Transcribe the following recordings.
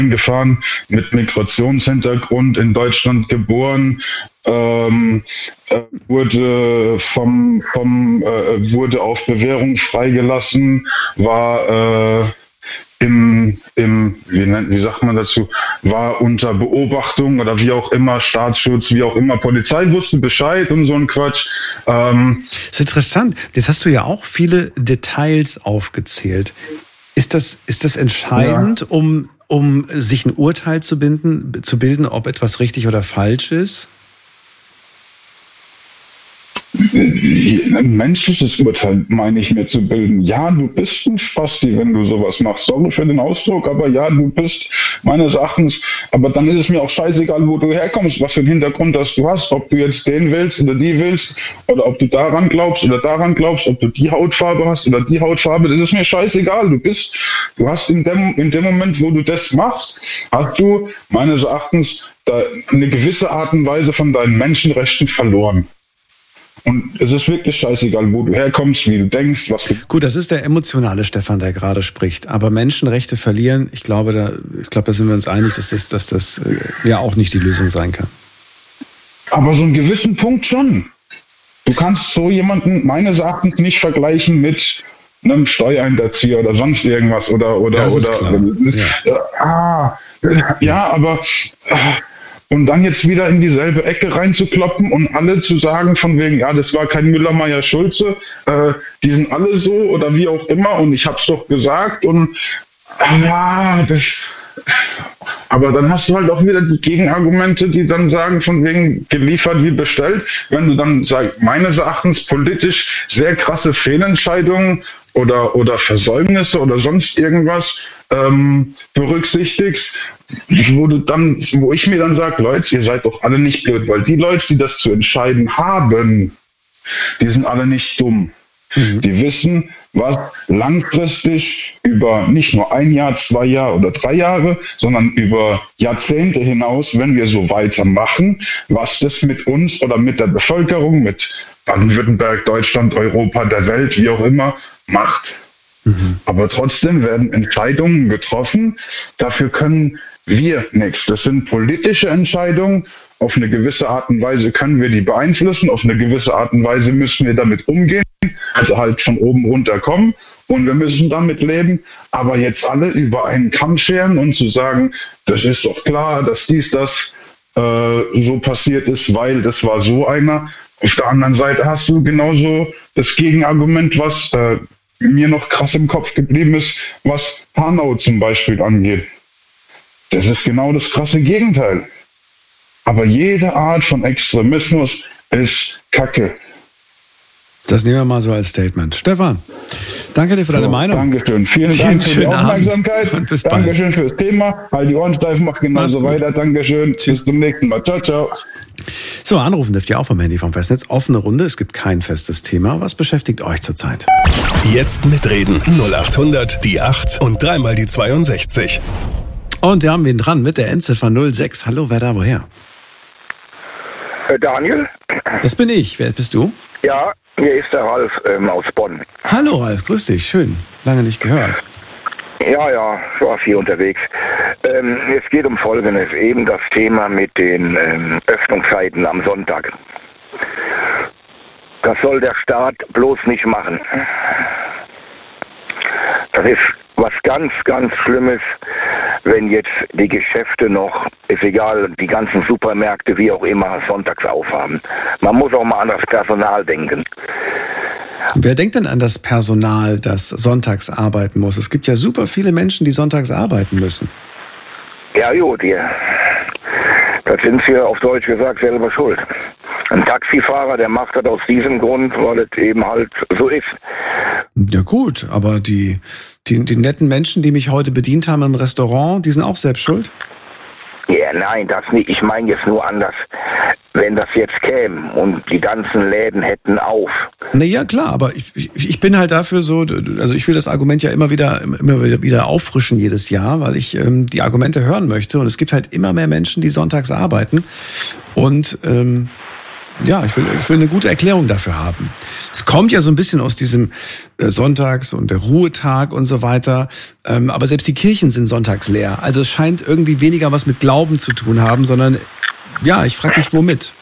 gefahren, mit Migrationshintergrund, in Deutschland geboren, wurde auf Bewährung freigelassen, war wie sagt man dazu, war unter Beobachtung oder wie auch immer, Staatsschutz, wie auch immer, Polizei wusste Bescheid und so ein Quatsch. Das ist interessant. Jetzt hast du ja auch viele Details aufgezählt. Ist das entscheidend, um sich ein Urteil zu bilden, ob etwas richtig oder falsch ist? Ein menschliches Urteil meine ich mir zu bilden. Ja, du bist ein Spasti, wenn du sowas machst. Sorry für den Ausdruck, aber ja, du bist meines Erachtens. Aber dann ist es mir auch scheißegal, wo du herkommst, was für einen Hintergrund das du hast. Ob du jetzt den willst oder die willst oder ob du daran glaubst oder daran glaubst, ob du die Hautfarbe hast oder die Hautfarbe. Das ist mir scheißegal. Du hast in dem Moment, wo du das machst, hast du meines Erachtens eine gewisse Art und Weise von deinen Menschenrechten verloren. Und es ist wirklich scheißegal, wo du herkommst, wie du denkst, was du... Gut, das ist der emotionale Stefan, der gerade spricht. Aber Menschenrechte verlieren, ich glaube, da sind wir uns einig, dass das ja auch nicht die Lösung sein kann. Aber so einen gewissen Punkt schon. Du kannst so jemanden meines Erachtens nicht vergleichen mit einem Steuerhinterzieher oder sonst irgendwas. Das ist klar. Aber... Und dann jetzt wieder in dieselbe Ecke reinzukloppen und alle zu sagen von wegen, ja, das war kein Müller-Meyer-Schulze, die sind alle so oder wie auch immer und ich hab's doch gesagt und aber dann hast du halt auch wieder die Gegenargumente, die dann sagen von wegen geliefert wie bestellt, wenn du dann sagst, meines Erachtens politisch sehr krasse Fehlentscheidungen oder Versäumnisse oder sonst irgendwas berücksichtigst, wo ich mir dann sage, Leute, ihr seid doch alle nicht blöd, weil die Leute, die das zu entscheiden haben, die sind alle nicht dumm. Die wissen, was langfristig über nicht nur 1 Jahr, 2 Jahre oder 3 Jahre, sondern über Jahrzehnte hinaus, wenn wir so weitermachen, was das mit uns oder mit der Bevölkerung, mit Baden-Württemberg, Deutschland, Europa, der Welt, wie auch immer, macht. Aber trotzdem werden Entscheidungen getroffen. Dafür können wir nichts. Das sind politische Entscheidungen. Auf eine gewisse Art und Weise können wir die beeinflussen. Auf eine gewisse Art und Weise müssen wir damit umgehen. Also halt von oben runter kommen. Und wir müssen damit leben. Aber jetzt alle über einen Kamm scheren und zu sagen, das ist doch klar, dass das so passiert ist, weil das war so einer. Auf der anderen Seite hast du genauso das Gegenargument, was mir noch krass im Kopf geblieben ist, was Hanau zum Beispiel angeht. Das ist genau das krasse Gegenteil. Aber jede Art von Extremismus ist Kacke. Das nehmen wir mal so als Statement. Stefan, danke dir für deine Meinung. Dankeschön. Vielen Dank für die Aufmerksamkeit. Dankeschön fürs Thema. Halt die Ohren steif, mach genauso weiter. Dankeschön. Tschüss. Bis zum nächsten Mal. Ciao, ciao. So, anrufen dürft ihr auch vom Handy vom Festnetz. Offene Runde, es gibt kein festes Thema. Was beschäftigt euch zurzeit? Jetzt mitreden. 0800 die 8 und dreimal die 62. Und wir haben wen dran mit der Endziffer 06. Hallo, wer da, woher? Daniel? Das bin ich. Wer bist du? Ja, hier ist der Ralf aus Bonn. Hallo Ralf, grüß dich. Schön. Lange nicht gehört. Ja, ich war viel unterwegs. Es geht um Folgendes, eben das Thema mit den Öffnungszeiten am Sonntag. Das soll der Staat bloß nicht machen. Das ist was ganz, ganz Schlimmes, wenn jetzt die Geschäfte noch, ist egal, die ganzen Supermärkte, wie auch immer, sonntags aufhaben. Man muss auch mal an das Personal denken. Wer denkt denn an das Personal, das sonntags arbeiten muss? Es gibt ja super viele Menschen, die sonntags arbeiten müssen. Ja, gut, das sind sie auf Deutsch gesagt selber schuld. Ein Taxifahrer, der macht das aus diesem Grund, weil es eben halt so ist. Ja gut, aber die netten Menschen, die mich heute bedient haben im Restaurant, die sind auch selbst schuld? Ja, nein, das nicht. Ich meine jetzt nur anders. Wenn das jetzt käme und die ganzen Läden hätten auf. Naja, klar, aber ich bin halt dafür so, also ich will das Argument ja immer wieder auffrischen jedes Jahr, weil ich die Argumente hören möchte. Und es gibt halt immer mehr Menschen, die sonntags arbeiten. Und Ja, ich will eine gute Erklärung dafür haben. Es kommt ja so ein bisschen aus diesem Sonntags- und der Ruhetag und so weiter. Aber selbst die Kirchen sind sonntags leer. Also es scheint irgendwie weniger was mit Glauben zu tun haben, sondern ja, ich frage mich, womit?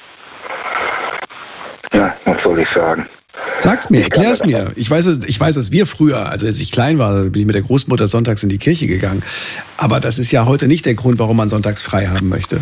Ja, was soll ich sagen? Sag's mir, erklär's mir. Ich weiß, dass wir früher, also als ich klein war, bin ich mit der Großmutter sonntags in die Kirche gegangen. Aber das ist ja heute nicht der Grund, warum man sonntags frei haben möchte.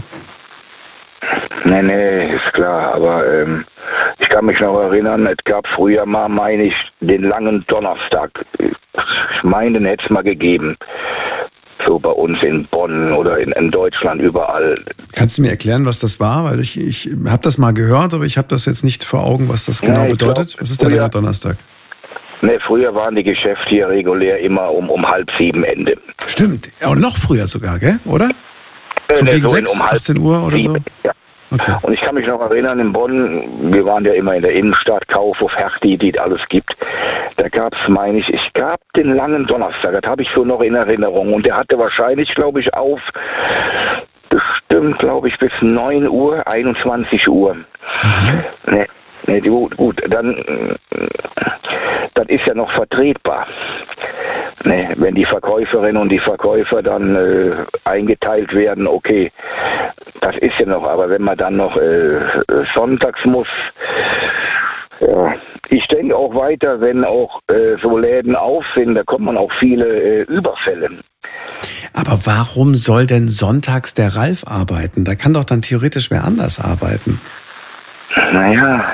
Nee, ist klar, aber ich kann mich noch erinnern, es gab früher mal, meine ich, den langen Donnerstag. Ich meine, den hätte es mal gegeben. So bei uns in Bonn oder in Deutschland, überall. Kannst du mir erklären, was das war? Weil ich habe das mal gehört, aber ich habe das jetzt nicht vor Augen, was das genau bedeutet. Was ist der lange Donnerstag? Ne, früher waren die Geschäfte hier regulär immer um 6:30 Ende. Stimmt, und noch früher sogar, gell? Oder? So gegen 6, 18 Uhr oder so? Ja. Okay. Und ich kann mich noch erinnern, in Bonn, wir waren ja immer in der Innenstadt, Kaufhof, Hertie, die es alles gibt. Da gab es, meine ich, gab den langen Donnerstag, das habe ich so noch in Erinnerung. Und der hatte wahrscheinlich, glaube ich, bestimmt, glaube ich, bis 9 Uhr, 21 Uhr. Ne, gut, dann, das ist ja noch vertretbar. Ne, wenn die Verkäuferinnen und die Verkäufer dann eingeteilt werden, okay, das ist ja noch, aber wenn man dann noch sonntags muss, ja, ich denke auch weiter, wenn auch so Läden auf sind, da kommt man auch viele Überfälle. Aber warum soll denn sonntags der Ralf arbeiten? Da kann doch dann theoretisch wer anders arbeiten. Naja.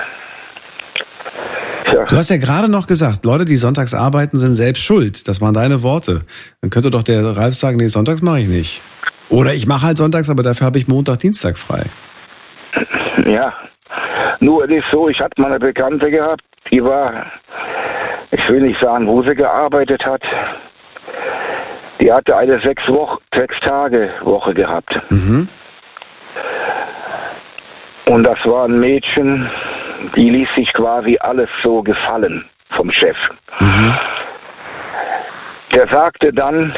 Du hast ja gerade noch gesagt, Leute, die sonntags arbeiten, sind selbst schuld. Das waren deine Worte. Dann könnte doch der Ralf sagen, nee, sonntags mache ich nicht. Oder ich mache halt sonntags, aber dafür habe ich Montag, Dienstag frei. Ja, nur es ist so, ich hatte mal eine Bekannte gehabt, die war, ich will nicht sagen, wo sie gearbeitet hat, die hatte eine 6-Tage-Woche gehabt. Mhm. Und das war ein Mädchen, die ließ sich quasi alles so gefallen vom Chef. Mhm. Der sagte dann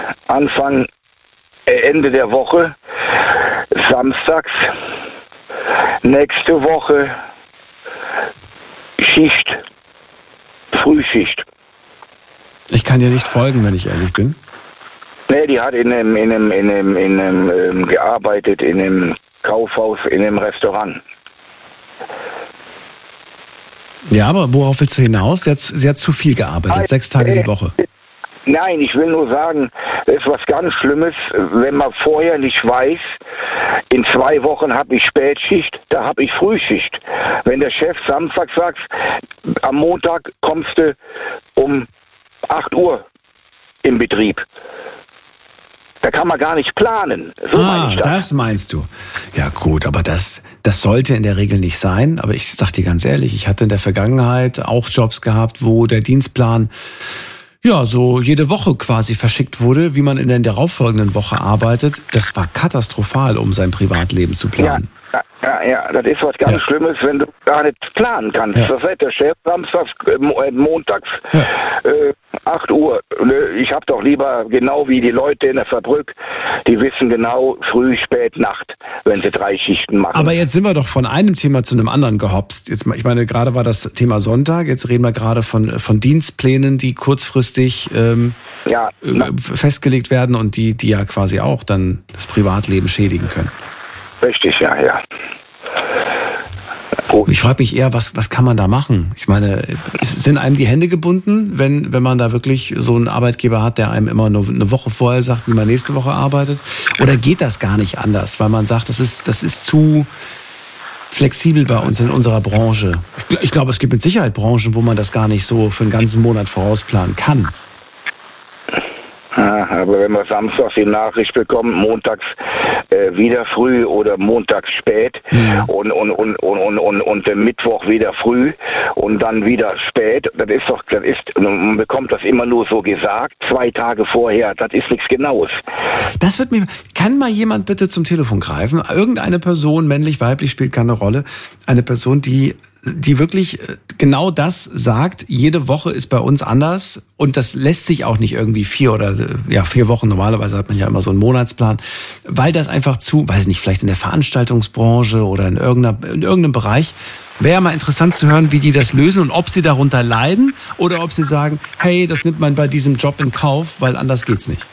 Ende der Woche, samstags, nächste Woche Schicht, Frühschicht. Ich kann dir nicht folgen, wenn ich ehrlich bin. Nee, die hat in einem gearbeitet, in einem Kaufhaus, in einem Restaurant. Ja, aber worauf willst du hinaus? Sie hat zu viel gearbeitet, 6 Tage die Woche. Nein, ich will nur sagen, das ist was ganz Schlimmes, wenn man vorher nicht weiß, in 2 Wochen habe ich Spätschicht, da habe ich Frühschicht. Wenn der Chef Samstag sagt, am Montag kommst du um 8 Uhr im Betrieb. Da kann man gar nicht planen. So meine ich das. Das meinst du. Ja gut, aber das sollte in der Regel nicht sein. Aber ich sag dir ganz ehrlich, ich hatte in der Vergangenheit auch Jobs gehabt, wo der Dienstplan ja so jede Woche quasi verschickt wurde, wie man in der darauffolgenden Woche arbeitet. Das war katastrophal, um sein Privatleben zu planen. Ja, das ist was ganz Schlimmes, wenn du gar nicht planen kannst. Ja. Das heißt, der Chef samstags, montags, 8 Uhr. Ich habe doch lieber genau wie die Leute in der Fabrik, die wissen genau früh, spät, Nacht, wenn sie 3 Schichten machen. Aber jetzt sind wir doch von einem Thema zu einem anderen gehopst. Jetzt, ich meine, gerade war das Thema Sonntag, jetzt reden wir gerade von Dienstplänen, die kurzfristig festgelegt werden und die ja quasi auch dann das Privatleben schädigen können. Richtig, ja. Ich frage mich eher, was kann man da machen? Ich meine, sind einem die Hände gebunden, wenn man da wirklich so einen Arbeitgeber hat, der einem immer nur eine Woche vorher sagt, wie man nächste Woche arbeitet? Oder geht das gar nicht anders, weil man sagt, das ist zu flexibel bei uns in unserer Branche? Ich glaube, es gibt mit Sicherheit Branchen, wo man das gar nicht so für einen ganzen Monat vorausplanen kann. Aber wenn wir samstags die Nachricht bekommen, montags wieder früh oder montags spät und Mittwoch wieder früh und dann wieder spät, man bekommt das immer nur so gesagt, 2 Tage vorher, das ist nichts Genaues. Kann mal jemand bitte zum Telefon greifen? Irgendeine Person, männlich, weiblich, spielt keine Rolle. Eine Person, die die wirklich genau das sagt, jede Woche ist bei uns anders und das lässt sich auch nicht irgendwie 4 Wochen, normalerweise hat man ja immer so einen Monatsplan, weil das einfach weiß nicht, vielleicht in der Veranstaltungsbranche oder in irgendeinem Bereich. Wäre ja mal interessant zu hören, wie die das lösen und ob sie darunter leiden oder ob sie sagen, hey, das nimmt man bei diesem Job in Kauf, weil anders geht's nicht.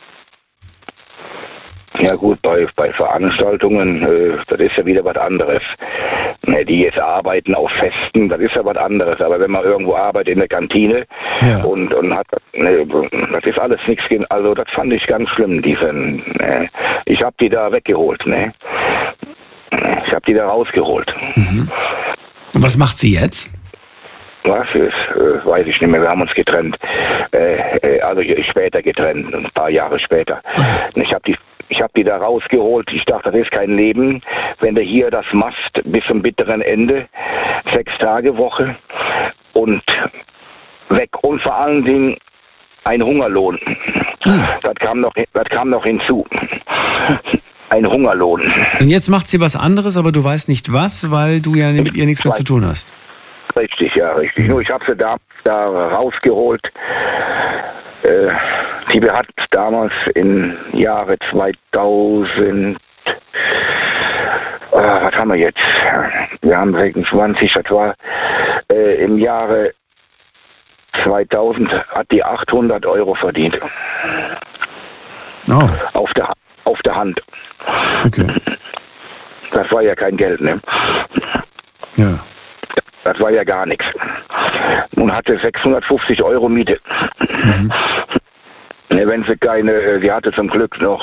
Ja gut, bei Veranstaltungen, das ist ja wieder was anderes. Die jetzt arbeiten auf Festen, das ist ja was anderes. Aber wenn man irgendwo arbeitet in der Kantine und hat, das ist alles nichts. Also das fand ich ganz schlimm. Ich habe die da weggeholt. Ich habe die da rausgeholt. Mhm. Und was macht sie jetzt? Was ist, weiß ich nicht mehr. Wir haben uns getrennt. Also später getrennt, ein paar Jahre später. Mhm. Ich habe die da rausgeholt. Ich dachte, das ist kein Leben, wenn du hier das machst bis zum bitteren Ende. 6-Tage-Woche und weg. Und vor allen Dingen ein Hungerlohn. Mhm. Das kam noch hinzu. Ein Hungerlohn. Und jetzt macht sie was anderes, aber du weißt nicht was, weil du ja mit ihr nichts mehr zu tun hast. Richtig, ja, richtig. Nur ich habe sie da rausgeholt. Die hat damals im Jahre 2000, was haben wir jetzt? Wir haben 26, das war im Jahre 2000 hat die 800 € verdient. Oh. Auf der Hand. Okay. Das war ja kein Geld, ne? Ja. Das war ja gar nichts. Und hatte 650 € Miete. Mhm. Wenn sie hatte zum Glück noch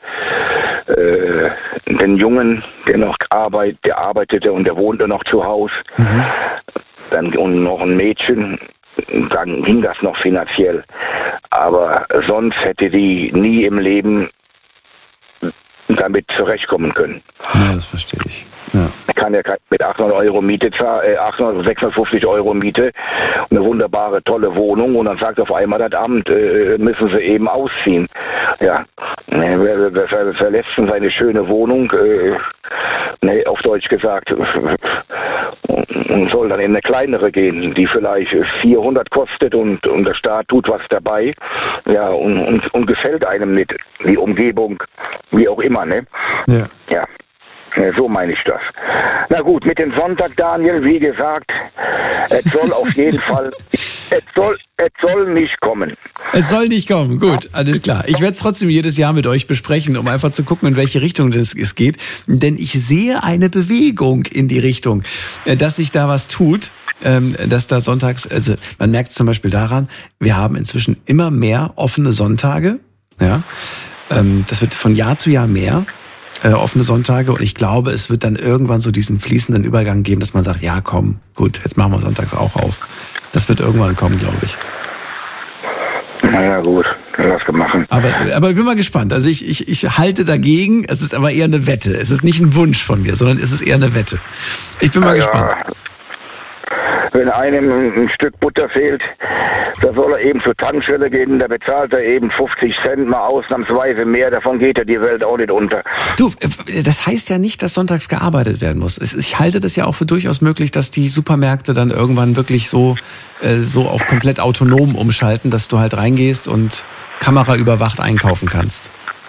den Jungen, der arbeitete und der wohnte noch zu Hause. Mhm. Und noch ein Mädchen, dann ging das noch finanziell. Aber sonst hätte die nie im Leben damit zurechtkommen können. Ja, das verstehe ich. Ja. Ich kann ja mit 800 € Miete zahlen, 650 € Miete, eine wunderbare, tolle Wohnung und dann sagt auf einmal das Amt, müssen sie eben ausziehen. Ja, wer verlässt seine schöne Wohnung, auf Deutsch gesagt, und soll dann in eine kleinere gehen, die vielleicht 400 kostet und der Staat tut was dabei, ja, und gefällt einem nicht, die Umgebung, wie auch immer, ne? Ja. Ja. So meine ich das. Na gut, mit dem Sonntag, Daniel, wie gesagt, es soll auf jeden Fall, es soll nicht kommen. Es soll nicht kommen, gut, alles klar. Ich werde es trotzdem jedes Jahr mit euch besprechen, um einfach zu gucken, in welche Richtung es geht. Denn ich sehe eine Bewegung in die Richtung, dass sich da was tut. Dass da sonntags, also man merkt zum Beispiel daran, wir haben inzwischen immer mehr offene Sonntage. Ja, das wird von Jahr zu Jahr mehr. Offene Sonntage und ich glaube, es wird dann irgendwann so diesen fließenden Übergang geben, dass man sagt, ja komm, gut, jetzt machen wir sonntags auch auf. Das wird irgendwann kommen, glaube ich. Naja gut, lass machen. Aber ich bin mal gespannt. Also ich halte dagegen, es ist aber eher eine Wette. Es ist nicht ein Wunsch von mir, sondern es ist eher eine Wette. Ich bin mal gespannt. Wenn einem ein Stück Butter fehlt, da soll er eben zur Tankstelle gehen, da bezahlt er eben 50 Cent mal ausnahmsweise mehr, davon geht ja die Welt auch nicht unter. Du, das heißt ja nicht, dass sonntags gearbeitet werden muss. Ich halte das ja auch für durchaus möglich, dass die Supermärkte dann irgendwann wirklich so auf komplett autonom umschalten, dass du halt reingehst und kameraüberwacht einkaufen kannst.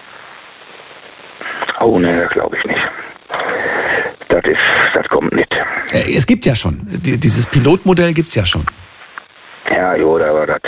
Oh ne, das glaube ich nicht. Das kommt nicht. Es gibt ja schon. Dieses Pilotmodell gibt's ja schon. Ja, jo, aber das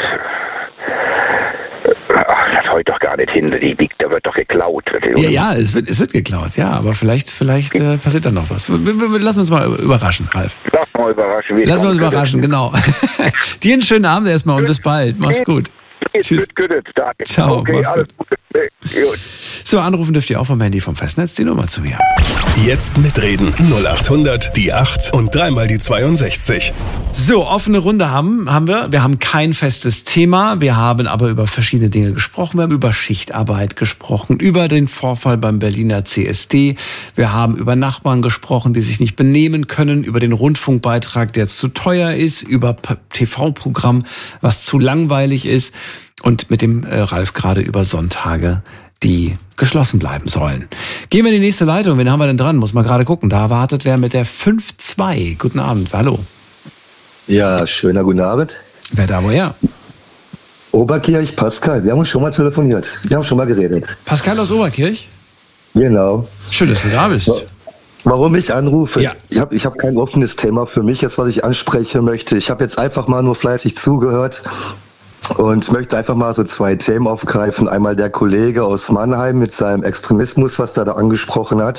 heute doch gar nicht hin. Da wird doch geklaut. Ja, es wird geklaut, ja. Aber vielleicht passiert da noch was. Lass uns mal überraschen, Ralf. Lass mal überraschen. Lass uns überraschen, genau. Dir einen schönen Abend erstmal und bis bald. Mach's gut. Tschüss. Ciao, okay, mach's gut. So, anrufen dürft ihr auch vom Handy vom Festnetz, die Nummer zu mir. Jetzt mitreden. 0800 die 8 und dreimal die 62. So, offene Runde haben wir. Wir haben kein festes Thema. Wir haben aber über verschiedene Dinge gesprochen. Wir haben über Schichtarbeit gesprochen, über den Vorfall beim Berliner CSD. Wir haben über Nachbarn gesprochen, die sich nicht benehmen können, über den Rundfunkbeitrag, der zu teuer ist, über TV-Programm, was zu langweilig ist. Und mit dem Ralf gerade über Sonntage die geschlossen bleiben sollen. Gehen wir in die nächste Leitung. Wen haben wir denn dran? Muss man gerade gucken. Da wartet wer mit der 5-2. Guten Abend. Hallo. Ja, schöner guten Abend. Wer da woher? Oberkirch, Pascal. Wir haben uns schon mal telefoniert. Wir haben schon mal geredet. Pascal aus Oberkirch? Genau. Schön, dass du da bist. Warum ich anrufe? Ja. Ich hab kein offenes Thema für mich, jetzt was ich ansprechen möchte. Ich habe jetzt einfach mal nur fleißig zugehört und möchte einfach mal so 2 Themen aufgreifen. Einmal der Kollege aus Mannheim mit seinem Extremismus, was er da angesprochen hat.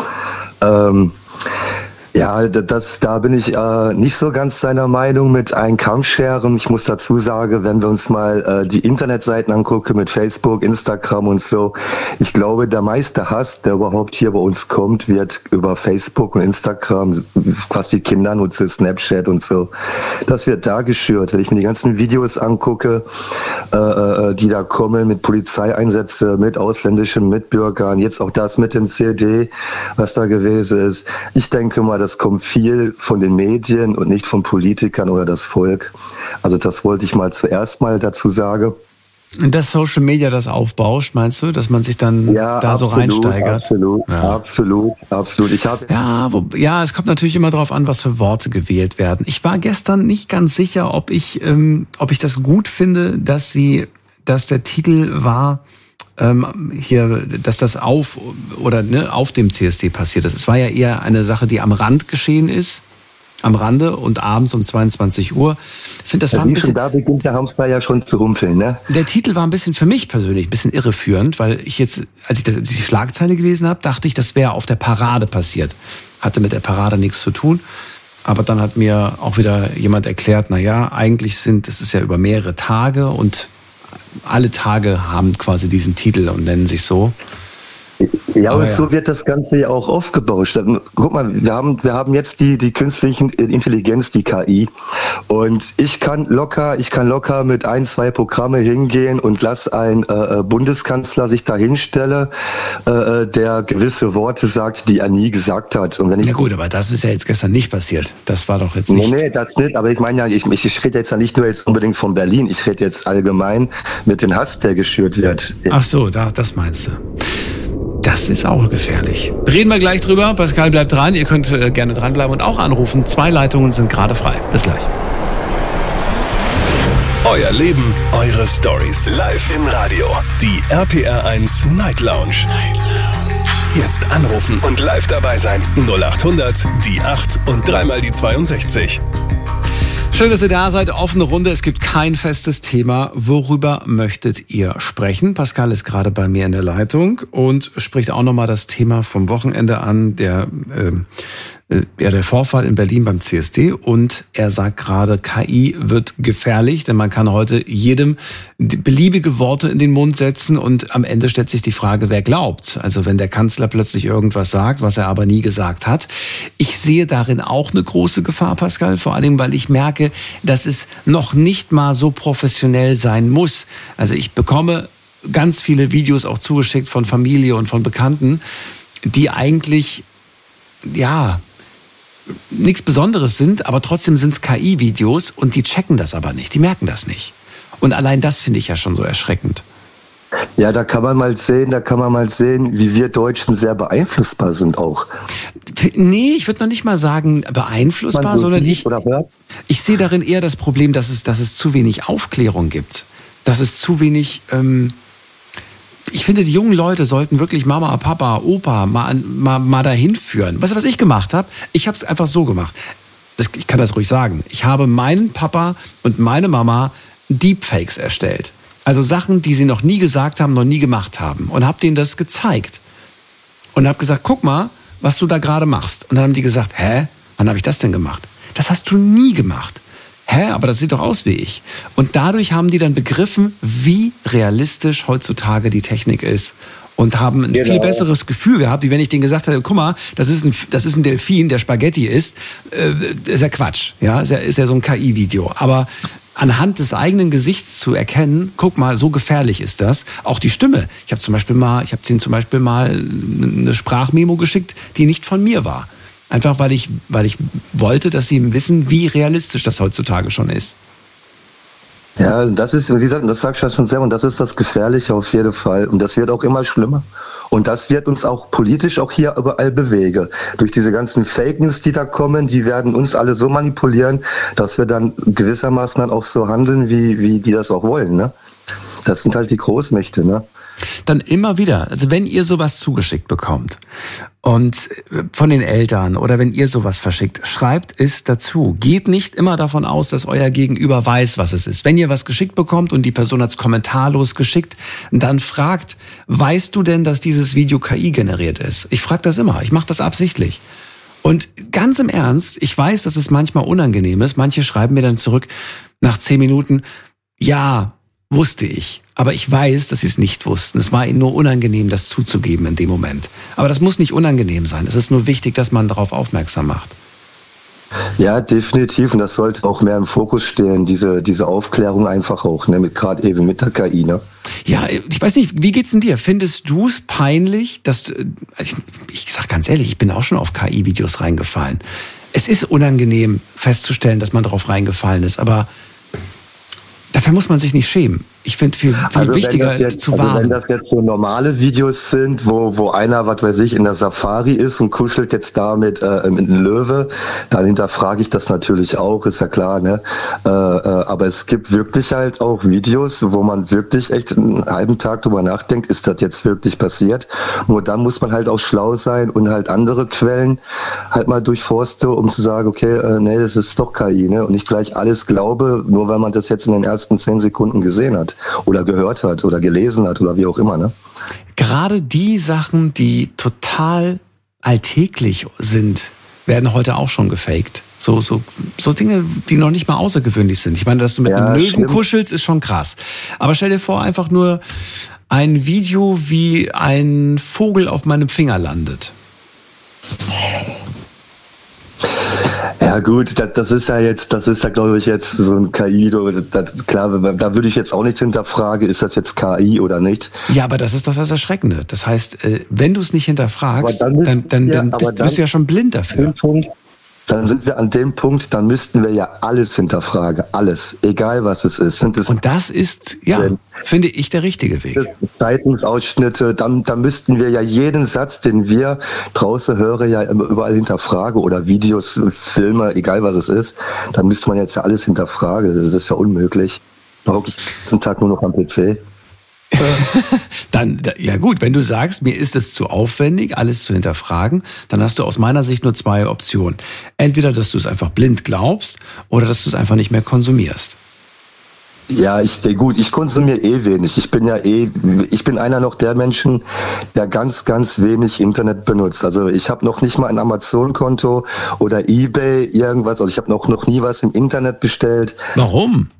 Ja, da bin ich nicht so ganz seiner Meinung mit einem Kampfscheren. Ich muss dazu sagen, wenn wir uns mal die Internetseiten angucken mit Facebook, Instagram und so, ich glaube, der meiste Hass, der überhaupt hier bei uns kommt, wird über Facebook und Instagram, was die Kinder nutzen, Snapchat und so. Das wird da geschürt. Wenn ich mir die ganzen Videos angucke, die da kommen mit Polizeieinsätzen, mit ausländischen Mitbürgern, jetzt auch das mit dem CD, was da gewesen ist. Ich denke mal, das kommt viel von den Medien und nicht von Politikern oder das Volk. Also das wollte ich mal zuerst mal dazu sagen. Dass Social Media das aufbauscht, meinst du, dass man sich dann so reinsteigert? Absolut. Ja, es kommt natürlich immer darauf an, was für Worte gewählt werden. Ich war gestern nicht ganz sicher, ob ich das gut finde, dass der Titel war, dass das auf dem CSD passiert ist. Es war ja eher eine Sache, die am Rand geschehen ist, am Rande und abends um 22 Uhr. Ich finde, das war ein bisschen. Da beginnt der Hamster ja schon zu rumpeln, ne? Der Titel war ein bisschen für mich persönlich ein bisschen irreführend, weil ich jetzt, als ich die Schlagzeile gelesen habe, dachte ich, das wäre auf der Parade passiert. Hatte mit der Parade nichts zu tun. Aber dann hat mir auch wieder jemand erklärt, eigentlich es ist ja über mehrere Tage und alle Tage haben quasi diesen Titel und nennen sich so. Ja, aber so wird das Ganze ja auch aufgebauscht. Guck mal, wir haben jetzt die künstliche Intelligenz, die KI. Und ich kann locker mit 1-2 Programme hingehen und lass ein Bundeskanzler sich da hinstellen, der gewisse Worte sagt, die er nie gesagt hat. Und wenn ja gut, aber das ist ja jetzt gestern nicht passiert. Das war doch jetzt nicht. Nee, das nicht. Aber ich meine ja, ich rede jetzt ja nicht nur jetzt unbedingt von Berlin. Ich rede jetzt allgemein mit dem Hass, der geschürt wird. Ach so, das meinst du. Das ist auch gefährlich. Reden wir gleich drüber. Pascal bleibt dran. Ihr könnt gerne dranbleiben und auch anrufen. 2 Leitungen sind gerade frei. Bis gleich. Euer Leben, eure Stories. Live im Radio. Die RPR1 Night Lounge. Jetzt anrufen und live dabei sein. 0800 die 8 und 3 mal die 62. Schön, dass ihr da seid. Offene Runde. Es gibt kein festes Thema. Worüber möchtet ihr sprechen? Pascal ist gerade bei mir in der Leitung und spricht auch nochmal das Thema vom Wochenende an, der Vorfall in Berlin beim CSD. Und er sagt gerade, KI wird gefährlich, denn man kann heute jedem beliebige Worte in den Mund setzen und am Ende stellt sich die Frage, wer glaubt. Also wenn der Kanzler plötzlich irgendwas sagt, was er aber nie gesagt hat. Ich sehe darin auch eine große Gefahr, Pascal, vor allem, weil ich merke, dass es noch nicht mal so professionell sein muss. Also ich bekomme ganz viele Videos auch zugeschickt von Familie und von Bekannten, die eigentlich, nichts Besonderes sind, aber trotzdem sind es KI-Videos und die checken das aber nicht, die merken das nicht. Und allein das finde ich ja schon so erschreckend. Ja, da kann man mal sehen, wie wir Deutschen sehr beeinflussbar sind auch. Nee, ich würde noch nicht mal sagen beeinflussbar, sondern ich sehe darin eher das Problem, dass es zu wenig Aufklärung gibt. Dass es zu wenig, ich finde, die jungen Leute sollten wirklich Mama, Papa, Opa mal dahin führen. Weißt du, was ich gemacht habe? Ich habe es einfach so gemacht. Ich kann das ruhig sagen. Ich habe meinen Papa und meine Mama Deepfakes erstellt. Also Sachen, die sie noch nie gesagt haben, noch nie gemacht haben. Und habe denen das gezeigt. Und habe gesagt, guck mal, was du da gerade machst. Und dann haben die gesagt, hä? Wann habe ich das denn gemacht? Das hast du nie gemacht. Hä? Aber das sieht doch aus wie ich. Und dadurch haben die dann begriffen, wie realistisch heutzutage die Technik ist. Und haben ein viel besseres Gefühl gehabt, wie wenn ich denen gesagt hätte, guck mal, das ist ein Delfin, der Spaghetti isst. Ist ja Quatsch. Ja? Ist ja so ein KI-Video. Aber anhand des eigenen Gesichts zu erkennen, guck mal, so gefährlich ist das. Auch die Stimme. Ich habe ihnen zum Beispiel mal eine Sprachmemo geschickt, die nicht von mir war. Einfach weil ich wollte, dass sie wissen, wie realistisch das heutzutage schon ist. Ja, das ist, wie gesagt, das sagst du ja schon selber, und das ist das Gefährliche auf jeden Fall. Und das wird auch immer schlimmer. Und das wird uns auch politisch auch hier überall bewegen. Durch diese ganzen Fake News, die da kommen, die werden uns alle so manipulieren, dass wir dann gewissermaßen dann auch so handeln, wie die das auch wollen, ne? Das sind halt die Großmächte, ne? Dann immer wieder, also wenn ihr sowas zugeschickt bekommt und von den Eltern oder wenn ihr sowas verschickt, schreibt es dazu. Geht nicht immer davon aus, dass euer Gegenüber weiß, was es ist. Wenn ihr was geschickt bekommt und die Person hat es kommentarlos geschickt, dann fragt, weißt du denn, dass dieses Video KI generiert ist? Ich frage das immer, ich mache das absichtlich. Und ganz im Ernst, ich weiß, dass es manchmal unangenehm ist. Manche schreiben mir dann zurück nach 10 Minuten, ja, wusste ich. Aber ich weiß, dass sie es nicht wussten. Es war ihnen nur unangenehm, das zuzugeben in dem Moment. Aber das muss nicht unangenehm sein. Es ist nur wichtig, dass man darauf aufmerksam macht. Ja, definitiv. Und das sollte auch mehr im Fokus stehen, diese Aufklärung einfach auch, ne, gerade eben mit der KI, ne? Ja, ich weiß nicht, wie geht's denn dir? Findest du es peinlich, dass, also ich sag ganz ehrlich, ich bin auch schon auf KI-Videos reingefallen. Es ist unangenehm festzustellen, dass man darauf reingefallen ist, aber dafür muss man sich nicht schämen. Ich finde viel wichtiger zu warnen. Wenn das jetzt so normale Videos sind, wo einer, was weiß ich, in der Safari ist und kuschelt jetzt da mit einem Löwe, dann hinterfrage ich das natürlich auch, ist ja klar, ne? Aber es gibt wirklich halt auch Videos, wo man wirklich echt einen halben Tag drüber nachdenkt, ist das jetzt wirklich passiert? Nur dann muss man halt auch schlau sein und halt andere Quellen halt mal durchforsten, um zu sagen, okay, nee, das ist doch KI, ne? Und nicht gleich alles glaube, nur weil man das jetzt in den ersten 10 Sekunden gesehen hat. Oder gehört hat oder gelesen hat oder wie auch immer, ne? Gerade die Sachen, die total alltäglich sind, werden heute auch schon gefaked. So Dinge, die noch nicht mal außergewöhnlich sind. Ich meine, dass du mit einem Löwen kuschelst, ist schon krass. Aber stell dir vor, einfach nur ein Video, wie ein Vogel auf meinem Finger landet. Ja gut, das ist ja glaube ich jetzt so ein KI, klar, da würde ich jetzt auch nicht hinterfragen, ist das jetzt KI oder nicht. Ja, aber das ist doch das Erschreckende. Das heißt, wenn du es nicht hinterfragst, dann bist du ja schon blind dafür. Dann sind wir an dem Punkt, dann müssten wir ja alles hinterfragen, alles, egal was es ist. Und das ist, ja, finde ich, der richtige Weg. Zeitungsausschnitte, dann müssten wir ja jeden Satz, den wir draußen hören, ja überall hinterfragen oder Videos, Filme, egal was es ist, dann müsste man jetzt ja alles hinterfragen. Das ist ja unmöglich. Da hocke ich den ganzen Tag nur noch am PC. Dann, ja gut, wenn du sagst, mir ist es zu aufwendig, alles zu hinterfragen, dann hast du aus meiner Sicht nur 2 Optionen. Entweder, dass du es einfach blind glaubst oder dass du es einfach nicht mehr konsumierst. Ja, ich konsumiere wenig. Ich bin einer noch der Menschen, der ganz, ganz wenig Internet benutzt. Also ich habe noch nicht mal ein Amazon-Konto oder eBay, irgendwas. Also ich habe noch nie was im Internet bestellt. Warum?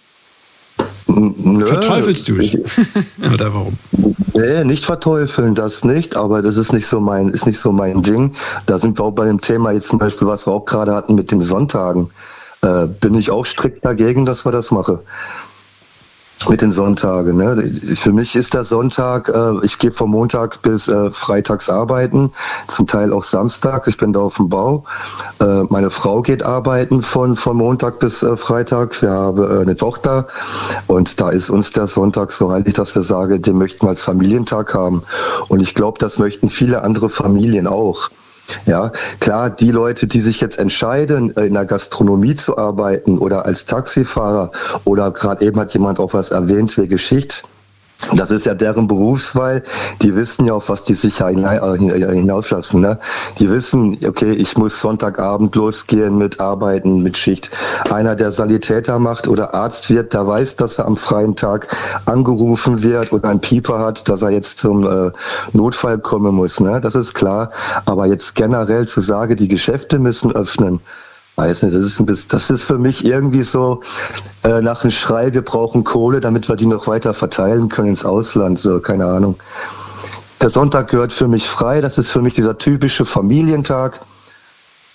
Nö. Verteufelst du es? Oder warum? Nee, nicht verteufeln, das nicht, aber das ist nicht so mein Ding. Da sind wir auch bei dem Thema jetzt zum Beispiel, was wir auch gerade hatten mit den Sonntagen. Bin ich auch strikt dagegen, dass wir das machen. Mit den Sonntagen. Ne? Für mich ist der Sonntag, ich gehe von Montag bis freitags arbeiten, zum Teil auch samstags, ich bin da auf dem Bau. Meine Frau geht arbeiten von Montag bis Freitag. Wir haben eine Tochter und da ist uns der Sonntag so heilig, dass wir sagen, den möchten wir als Familientag haben. Und ich glaube, das möchten viele andere Familien auch. Ja, klar, die Leute, die sich jetzt entscheiden, in der Gastronomie zu arbeiten oder als Taxifahrer oder gerade eben hat jemand auch was erwähnt wie Geschichte. Das ist ja deren Berufswahl. Die wissen ja, auf was die sich hinauslassen. Ne? Die wissen, okay, ich muss Sonntagabend losgehen mit Arbeiten, mit Schicht. Einer, der Sanitäter macht oder Arzt wird, der weiß, dass er am freien Tag angerufen wird oder einen Pieper hat, dass er jetzt zum Notfall kommen muss. Ne? Das ist klar. Aber jetzt generell zu sagen, die Geschäfte müssen öffnen, weiß nicht, das ist für mich irgendwie so nach dem Schrei, wir brauchen Kohle, damit wir die noch weiter verteilen können ins Ausland, so, keine Ahnung. Der Sonntag gehört für mich frei, das ist für mich dieser typische Familientag.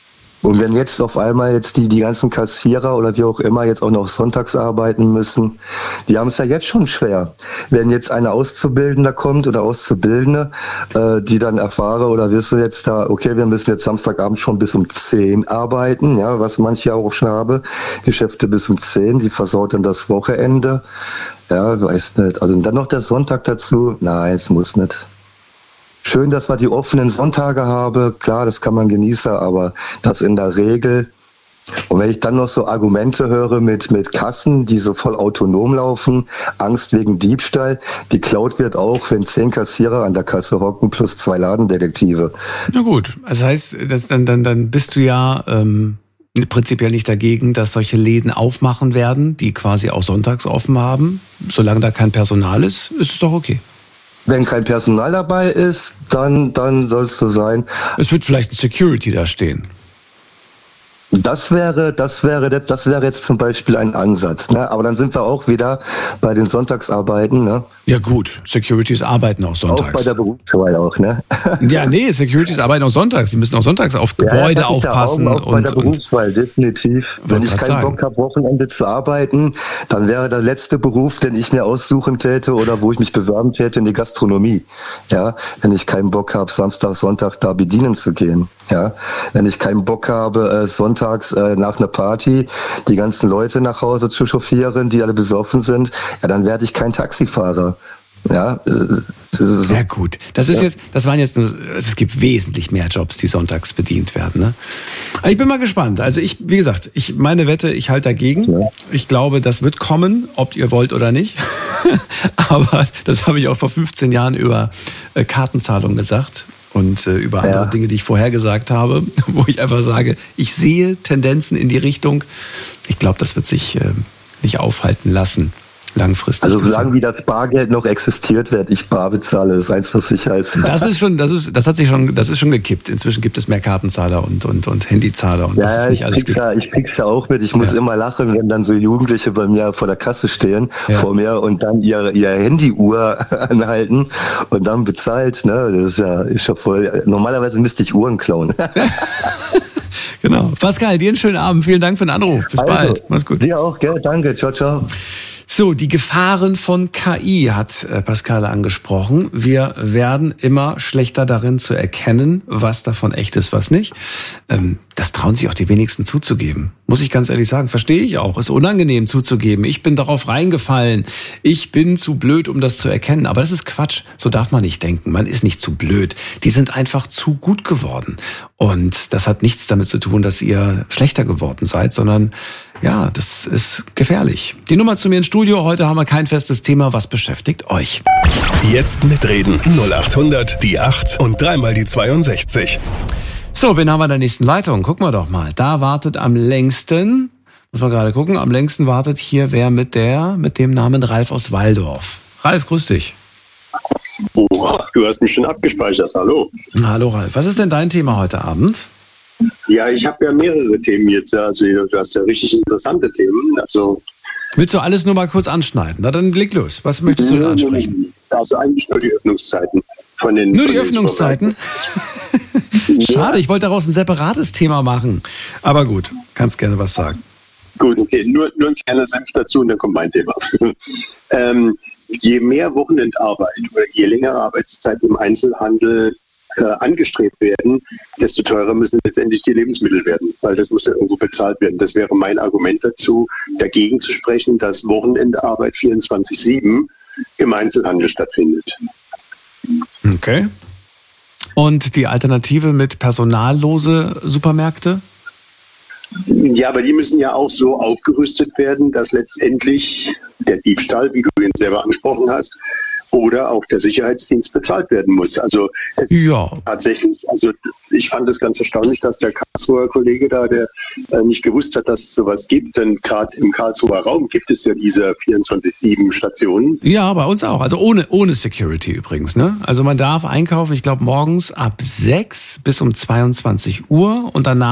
Und wenn jetzt auf einmal jetzt die ganzen Kassierer oder wie auch immer jetzt auch noch sonntags arbeiten müssen, die haben es ja jetzt schon schwer. Wenn jetzt eine Auszubildender kommt oder Auszubildende, die dann erfahre oder wisse jetzt da, okay, wir müssen jetzt Samstagabend schon bis um 10 arbeiten, ja, was manche auch schon habe, Geschäfte bis um 10, die versaut dann das Wochenende. Ja, weiß nicht. Also dann noch der Sonntag dazu, nein, es muss nicht. Schön, dass wir die offenen Sonntage haben. Klar, das kann man genießen, aber das in der Regel. Und wenn ich dann noch so Argumente höre mit Kassen, die so voll autonom laufen, Angst wegen Diebstahl, geklaut wird auch, wenn 10 Kassierer an der Kasse hocken plus 2 Ladendetektive. Na gut, also heißt, dann bist du ja prinzipiell nicht dagegen, dass solche Läden aufmachen werden, die quasi auch sonntags offen haben. Solange da kein Personal ist, ist es doch okay. Wenn kein Personal dabei ist, dann soll es so sein. Es wird vielleicht ein Security da stehen. Das wäre jetzt zum Beispiel ein Ansatz, ne? Aber dann sind wir auch wieder bei den Sonntagsarbeiten, ne? Ja gut, Securities arbeiten auch sonntags. Auch bei der Berufswahl auch, ne? Ja, nee, Securities arbeiten auch sonntags. Die müssen auch sonntags auf Gebäude aufpassen. Auch bei der Berufswahl, definitiv. Wenn ich keinen Bock habe, Wochenende zu arbeiten, dann wäre der letzte Beruf, den ich mir aussuchen täte oder wo ich mich bewerben täte, in die Gastronomie. Ja, wenn ich keinen Bock habe, Samstag, Sonntag da bedienen zu gehen. Ja, wenn ich keinen Bock habe, sonntags nach einer Party die ganzen Leute nach Hause zu chauffieren, die alle besoffen sind, ja, dann werde ich kein Taxifahrer. Ja, sehr gut. Es gibt wesentlich mehr Jobs, die sonntags bedient werden. Ne? Ich bin mal gespannt. Also wie gesagt, meine Wette, ich halte dagegen. Ja. Ich glaube, das wird kommen, ob ihr wollt oder nicht. Aber das habe ich auch vor 15 Jahren über Kartenzahlung gesagt. Und über andere Dinge, die ich vorher gesagt habe, wo ich einfach sage, ich sehe Tendenzen in die Richtung. Ich glaube, das wird sich nicht aufhalten lassen, langfristig. Also solange wie das Bargeld noch existiert, werde ich bar bezahle, das ist eins, was sicher ist. Das ist schon gekippt. Inzwischen gibt es mehr Kartenzahler und Handyzahler und das ist nicht alles gekippt. Ich krieg's ja auch mit. Ich muss immer lachen, wenn dann so Jugendliche bei mir vor der Kasse stehen, vor mir und dann ihr Handyuhr anhalten und dann bezahlt. Ne? Das ist ja voll. Normalerweise müsste ich Uhren klauen. Genau. Pascal, dir einen schönen Abend. Vielen Dank für den Anruf. Bis bald. Mach's gut. Dir auch, gell? Danke. Ciao, ciao. So, die Gefahren von KI hat Pascal angesprochen. Wir werden immer schlechter darin zu erkennen, was davon echt ist, was nicht. Das trauen sich auch die wenigsten zuzugeben. Muss ich ganz ehrlich sagen, verstehe ich auch. Ist unangenehm zuzugeben. Ich bin darauf reingefallen. Ich bin zu blöd, um das zu erkennen. Aber das ist Quatsch. So darf man nicht denken. Man ist nicht zu blöd. Die sind einfach zu gut geworden. Und das hat nichts damit zu tun, dass ihr schlechter geworden seid, sondern ja, das ist gefährlich. Die Nummer zu mir ins Studio. Heute haben wir kein festes Thema. Was beschäftigt euch? Jetzt mitreden. 0800 die 8 und 3 mal die 62. So, wen haben wir in der nächsten Leitung? Gucken wir doch mal. Da wartet am längsten, muss man gerade gucken, am längsten wartet hier wer mit dem Namen Ralf aus Walldorf. Ralf, grüß dich. Oh, du hast mich schon abgespeichert. Hallo. Hallo Ralf. Was ist denn dein Thema heute Abend? Ja, ich habe ja mehrere Themen jetzt. Also du hast ja richtig interessante Themen. Also willst du alles nur mal kurz anschneiden? Na dann leg los. Was möchtest du denn ansprechen? Also eigentlich nur die Öffnungszeiten. Nur die Öffnungszeiten? Schade, ich wollte daraus ein separates Thema machen. Aber gut, kannst gerne was sagen. Gut, okay, nur ein kleiner Senf dazu und dann kommt mein Thema. Je mehr Wochenendarbeit oder je längere Arbeitszeiten im Einzelhandel angestrebt werden, desto teurer müssen letztendlich die Lebensmittel werden, weil das muss ja irgendwo bezahlt werden. Das wäre mein Argument dazu, dagegen zu sprechen, dass Wochenendarbeit 24/7 im Einzelhandel stattfindet. Okay. Und die Alternative mit personallose Supermärkte? Ja, aber die müssen ja auch so aufgerüstet werden, dass letztendlich der Diebstahl, wie du ihn selber angesprochen hast, oder auch der Sicherheitsdienst bezahlt werden muss. Also tatsächlich, also ich fand es ganz erstaunlich, dass der Karlsruher Kollege da, der nicht gewusst hat, dass es sowas gibt, denn gerade im Karlsruher Raum gibt es ja diese 24/7 Stationen. Ja, bei uns auch, also ohne Security übrigens. Ne? Also man darf einkaufen, ich glaube morgens ab 6 bis um 22 Uhr und danach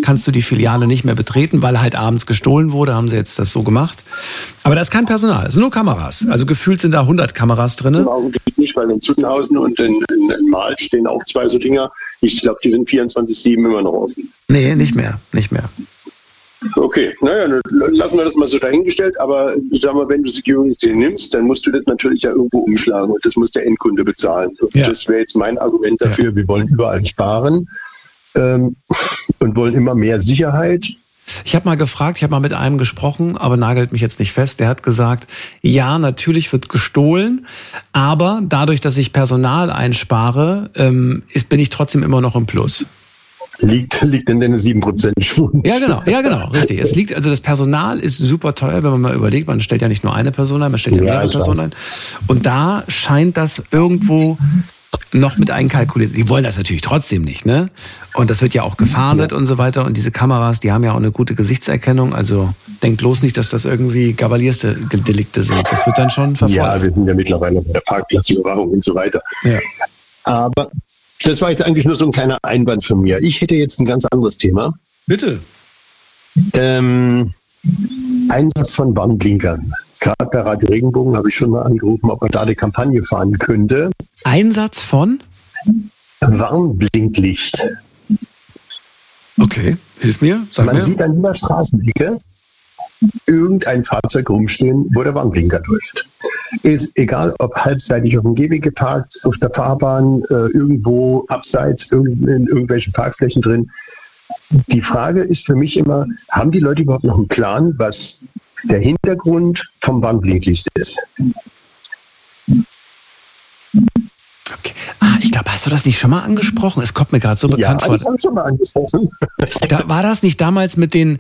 kannst du die Filiale nicht mehr betreten, weil halt abends gestohlen wurde, haben sie jetzt das so gemacht. Aber da ist kein Personal, es sind nur Kameras. Also gefühlt sind da 100 Kameras drin. Zum Augenblick nicht, weil in Zuttenhausen und in Mahl stehen auch 2 so Dinger. Ich glaube, die sind 24/7 immer noch offen. Nee, nicht mehr. Okay, naja, lassen wir das mal so dahingestellt, aber sag mal, wenn du Security nimmst, dann musst du das natürlich ja irgendwo umschlagen und das muss der Endkunde bezahlen. Ja. Das wäre jetzt mein Argument dafür, ja. Wir wollen überall sparen und wollen immer mehr Sicherheit. Ich habe mal gefragt, ich habe mal mit einem gesprochen, aber nagelt mich jetzt nicht fest. Der hat gesagt, ja, natürlich wird gestohlen, aber dadurch, dass ich Personal einspare, bin ich trotzdem immer noch im Plus. Liegt in den 7% Schwund. Ja, genau, richtig. Es liegt, also das Personal ist super teuer, wenn man mal überlegt, man stellt ja nicht nur eine Person ein, man stellt ja mehrere Personen ein. Und da scheint das irgendwo noch mit einkalkuliert. Die wollen das natürlich trotzdem nicht, ne? Und das wird ja auch gefahndet und so weiter. Und diese Kameras, die haben ja auch eine gute Gesichtserkennung. Also denkt bloß nicht, dass das irgendwie Kavaliersdelikte sind. Das wird dann schon verfolgt. Ja, wir sind ja mittlerweile bei der Parkplatzüberwachung und so weiter. Ja. Aber das war jetzt eigentlich nur so ein kleiner Einwand von mir. Ich hätte jetzt ein ganz anderes Thema. Bitte. Einsatz von Warnblinkern. Gerade bei Radio Regenbogen habe ich schon mal angerufen, ob man da eine Kampagne fahren könnte. Einsatz von? Warnblinklicht. Okay, hilf mir. Man sieht an jeder Straßenecke irgendein Fahrzeug rumstehen, wo der Warnblinker läuft. Ist egal, ob halbseitig auf dem Gehweg geparkt, auf der Fahrbahn, irgendwo abseits, in irgendwelchen Parkflächen drin. Die Frage ist für mich immer, haben die Leute überhaupt noch einen Plan, was der Hintergrund vom Warnblinklicht ist? Okay. Ich glaube, hast du das nicht schon mal angesprochen? Es kommt mir gerade so bekannt vor. Ja, das habe ich schon mal angesprochen. War das nicht damals mit den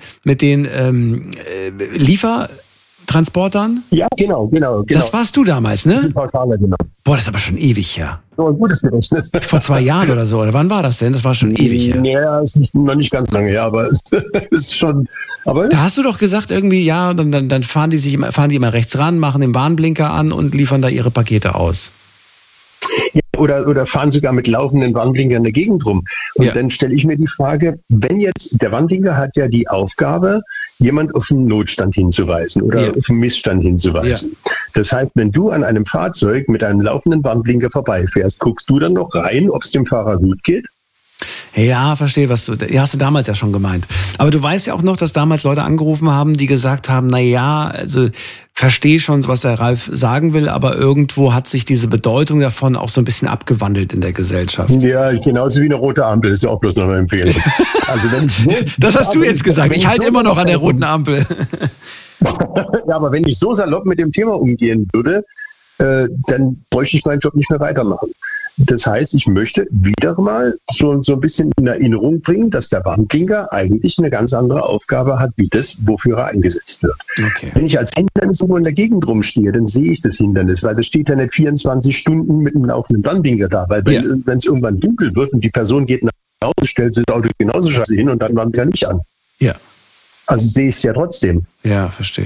Liefertransportern? Ja, genau. Das warst du damals, ne? Genau. Boah, das ist aber schon ewig her. So ein gutes Gedächtnis. Vor 2 Jahren oder so. Oder wann war das denn? Das war schon ewig her. Ja, ist noch nicht ganz lange her, aber ist schon. Aber da hast du doch gesagt irgendwie, ja, dann fahren die immer rechts ran, machen den Warnblinker an und liefern da ihre Pakete aus. Ja, oder fahren sogar mit laufenden Warnblinkern in der Gegend rum. Und dann stelle ich mir die Frage, wenn jetzt, der Warnblinker hat ja die Aufgabe, jemand auf einen Notstand hinzuweisen oder auf einen Missstand hinzuweisen. Ja. Das heißt, wenn du an einem Fahrzeug mit einem laufenden Warnblinker vorbeifährst, guckst du dann noch rein, ob es dem Fahrer gut geht? Ja, verstehe, hast du damals ja schon gemeint. Aber du weißt ja auch noch, dass damals Leute angerufen haben, die gesagt haben, also verstehe schon, was der Ralf sagen will, aber irgendwo hat sich diese Bedeutung davon auch so ein bisschen abgewandelt in der Gesellschaft. Ja, genauso wie eine rote Ampel, ist ja auch bloß noch eine Empfehlung. Also das hast du jetzt gesagt, ich halte immer noch an der roten Ampel. Ja, aber wenn ich so salopp mit dem Thema umgehen würde, dann bräuchte ich meinen Job nicht mehr weitermachen. Das heißt, ich möchte wieder mal so ein bisschen in Erinnerung bringen, dass der Warnblinker eigentlich eine ganz andere Aufgabe hat, wie das, wofür er eingesetzt wird. Okay. Wenn ich als Hindernis irgendwo in der Gegend rumstehe, dann sehe ich das Hindernis, weil das steht ja nicht 24 Stunden mit einem laufenden Warnblinker da, weil wenn es irgendwann dunkel wird und die Person geht nach Hause, stellt sie das Auto genauso scheiße hin und dann Warnblinker nicht an. Ja. Also sehe ich es ja trotzdem. Ja, verstehe.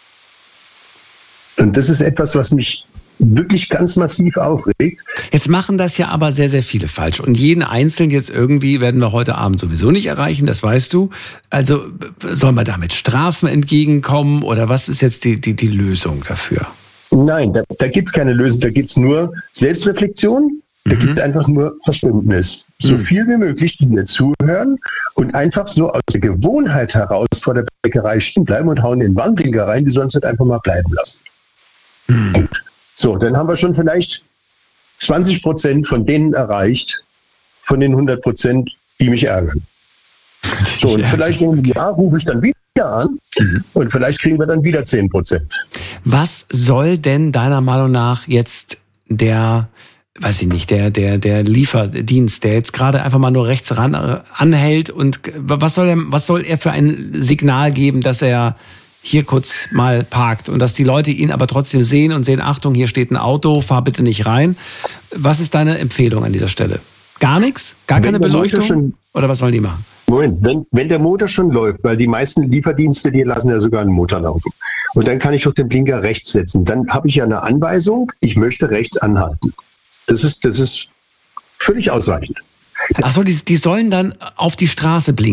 Und das ist etwas, was mich wirklich ganz massiv aufregt. Jetzt machen das ja aber sehr, sehr viele falsch. Und jeden Einzelnen jetzt irgendwie werden wir heute Abend sowieso nicht erreichen, das weißt du. Also soll man damit Strafen entgegenkommen oder was ist jetzt die Lösung dafür? Nein, da gibt es keine Lösung. Da gibt es nur Selbstreflexion. Da gibt es einfach nur Verständnis. So viel wie möglich, die mir zuhören und einfach so aus der Gewohnheit heraus vor der Bäckerei stehen bleiben und hauen den Warnblinker rein, die sollen es halt einfach mal bleiben lassen. So, dann haben wir schon vielleicht 20% von denen erreicht, von den 100%, die mich ärgern. So, und vielleicht in einem Jahr rufe ich dann wieder an und vielleicht kriegen wir dann wieder 10%. Was soll denn deiner Meinung nach jetzt der Lieferdienst, der jetzt gerade einfach mal nur rechts ran anhält und was soll er für ein Signal geben, dass er hier kurz mal parkt und dass die Leute ihn aber trotzdem sehen und sehen, Achtung, hier steht ein Auto, fahr bitte nicht rein. Was ist deine Empfehlung an dieser Stelle? Gar nichts? Gar keine Beleuchtung? Oder was sollen die machen? Moment, wenn der Motor schon läuft, weil die meisten Lieferdienste, die lassen ja sogar einen Motor laufen. Und dann kann ich doch den Blinker rechts setzen. Dann habe ich ja eine Anweisung, ich möchte rechts anhalten. Das ist völlig ausreichend. Achso, die sollen dann auf die Straße blinken.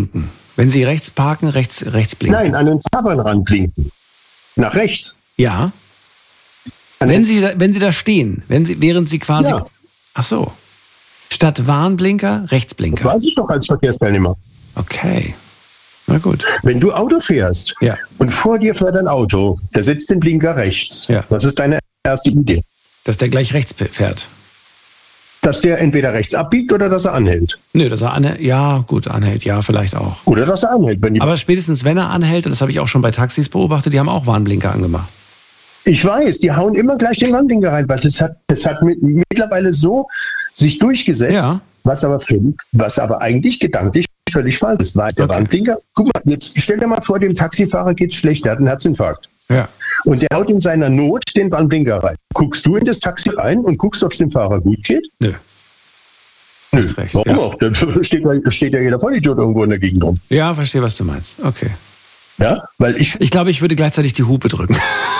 Wenn Sie rechts parken, rechts blinken? Nein, an den Fahrbahnrand blinken. Nach rechts. Ja. Wenn Sie da stehen, während Sie quasi... Ja. Ach so. Statt Warnblinker, Rechtsblinker. Das weiß ich doch als Verkehrsteilnehmer. Okay. Na gut. Wenn du Auto fährst und vor dir fährt ein Auto, der setzt den Blinker rechts. Ja. Was ist deine erste Idee? Dass der gleich rechts fährt. Dass der entweder rechts abbiegt oder dass er anhält. Nö, dass er anhält. Ja, gut, anhält. Ja, vielleicht auch. Oder dass er anhält. Aber spätestens, wenn er anhält, und das habe ich auch schon bei Taxis beobachtet, die haben auch Warnblinker angemacht. Ich weiß, die hauen immer gleich den Warnblinker rein, weil das hat mittlerweile so sich durchgesetzt, was aber eigentlich gedanklich völlig falsch ist. Weil der Warnblinker, guck mal, jetzt stell dir mal vor, dem Taxifahrer geht's schlecht, der hat einen Herzinfarkt. Ja. Und der haut in seiner Not den Warnblinker rein. Guckst du in das Taxi rein und guckst, ob es dem Fahrer gut geht? Nö. Nö. Warum auch? Da steht ja jeder Vollidiot irgendwo in der Gegend rum. Ja, verstehe, was du meinst. Okay. Ja, weil ich glaube, ich würde gleichzeitig die Hupe drücken.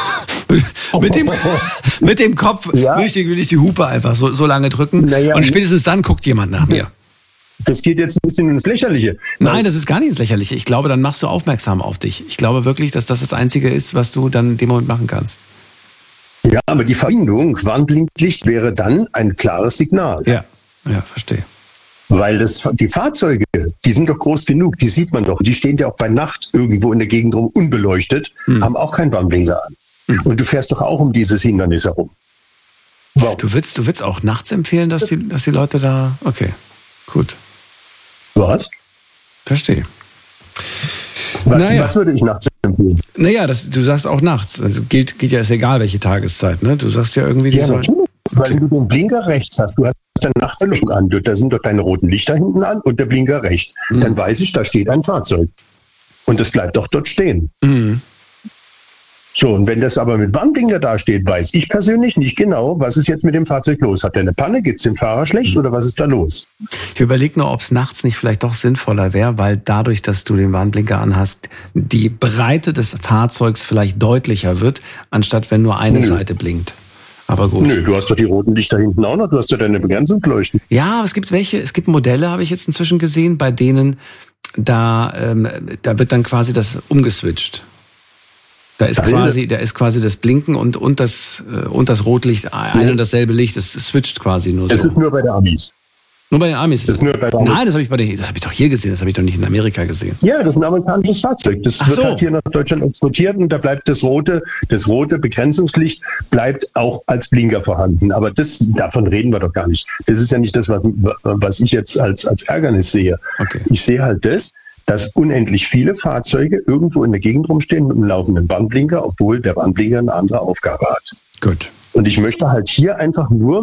mit dem Kopf würde ich die Hupe einfach so lange drücken. Und spätestens dann guckt jemand nach mir. Das geht jetzt ein bisschen ins Lächerliche. Nein, das ist gar nicht ins Lächerliche. Ich glaube, dann machst du aufmerksam auf dich. Ich glaube wirklich, dass das Einzige ist, was du dann in dem Moment machen kannst. Ja, aber die Verbindung Warnblinklicht wäre dann ein klares Signal. Ja, verstehe. Weil die Fahrzeuge, die sind doch groß genug, die sieht man doch. Die stehen ja auch bei Nacht irgendwo in der Gegend rum, unbeleuchtet, haben auch keinen Warnblinker an. Und du fährst doch auch um dieses Hindernis herum. Wow. Du würdest auch nachts empfehlen, dass die Leute da... Okay, gut. Was? Verstehe. Was würde ich nachts empfehlen? Naja, du sagst auch nachts. Also gilt ja, ist egal, welche Tageszeit. Ne? Du sagst ja irgendwie... Weil du den Blinker rechts hast. Du hast deine Nachtbeleuchtung an. Da sind doch deine roten Lichter hinten an und der Blinker rechts. Dann weiß ich, da steht ein Fahrzeug. Und das bleibt doch dort stehen. So, und wenn das aber mit Warnblinker dasteht, weiß ich persönlich nicht genau, was ist jetzt mit dem Fahrzeug los. Hat der eine Panne? Geht es dem Fahrer schlecht oder was ist da los? Ich überlege nur, ob es nachts nicht vielleicht doch sinnvoller wäre, weil dadurch, dass du den Warnblinker anhast, die Breite des Fahrzeugs vielleicht deutlicher wird, anstatt wenn nur eine Seite blinkt. Aber gut. Nö, du hast doch die roten Lichter hinten auch noch, du hast ja deine Begrenzungsleuchten. Ja, aber es gibt Modelle, habe ich jetzt inzwischen gesehen, bei denen da wird dann quasi das umgeswitcht. Da ist quasi das Blinken und das Rotlicht ein und dasselbe Licht. Das switcht quasi nur so. Das ist nur bei den Amis. Nur bei den Amis? Das ist nur bei den Amis. Nein, das habe ich doch hier gesehen. Das habe ich doch nicht in Amerika gesehen. Ja, das ist ein amerikanisches Fahrzeug. Das wird halt hier nach Deutschland exportiert und da bleibt das rote Begrenzungslicht bleibt auch als Blinker vorhanden. Aber davon reden wir doch gar nicht. Das ist ja nicht das, was ich jetzt als Ärgernis sehe. Okay. Ich sehe halt dass unendlich viele Fahrzeuge irgendwo in der Gegend rumstehen mit einem laufenden Warnblinker, obwohl der Warnblinker eine andere Aufgabe hat. Gut. Und ich möchte halt hier einfach nur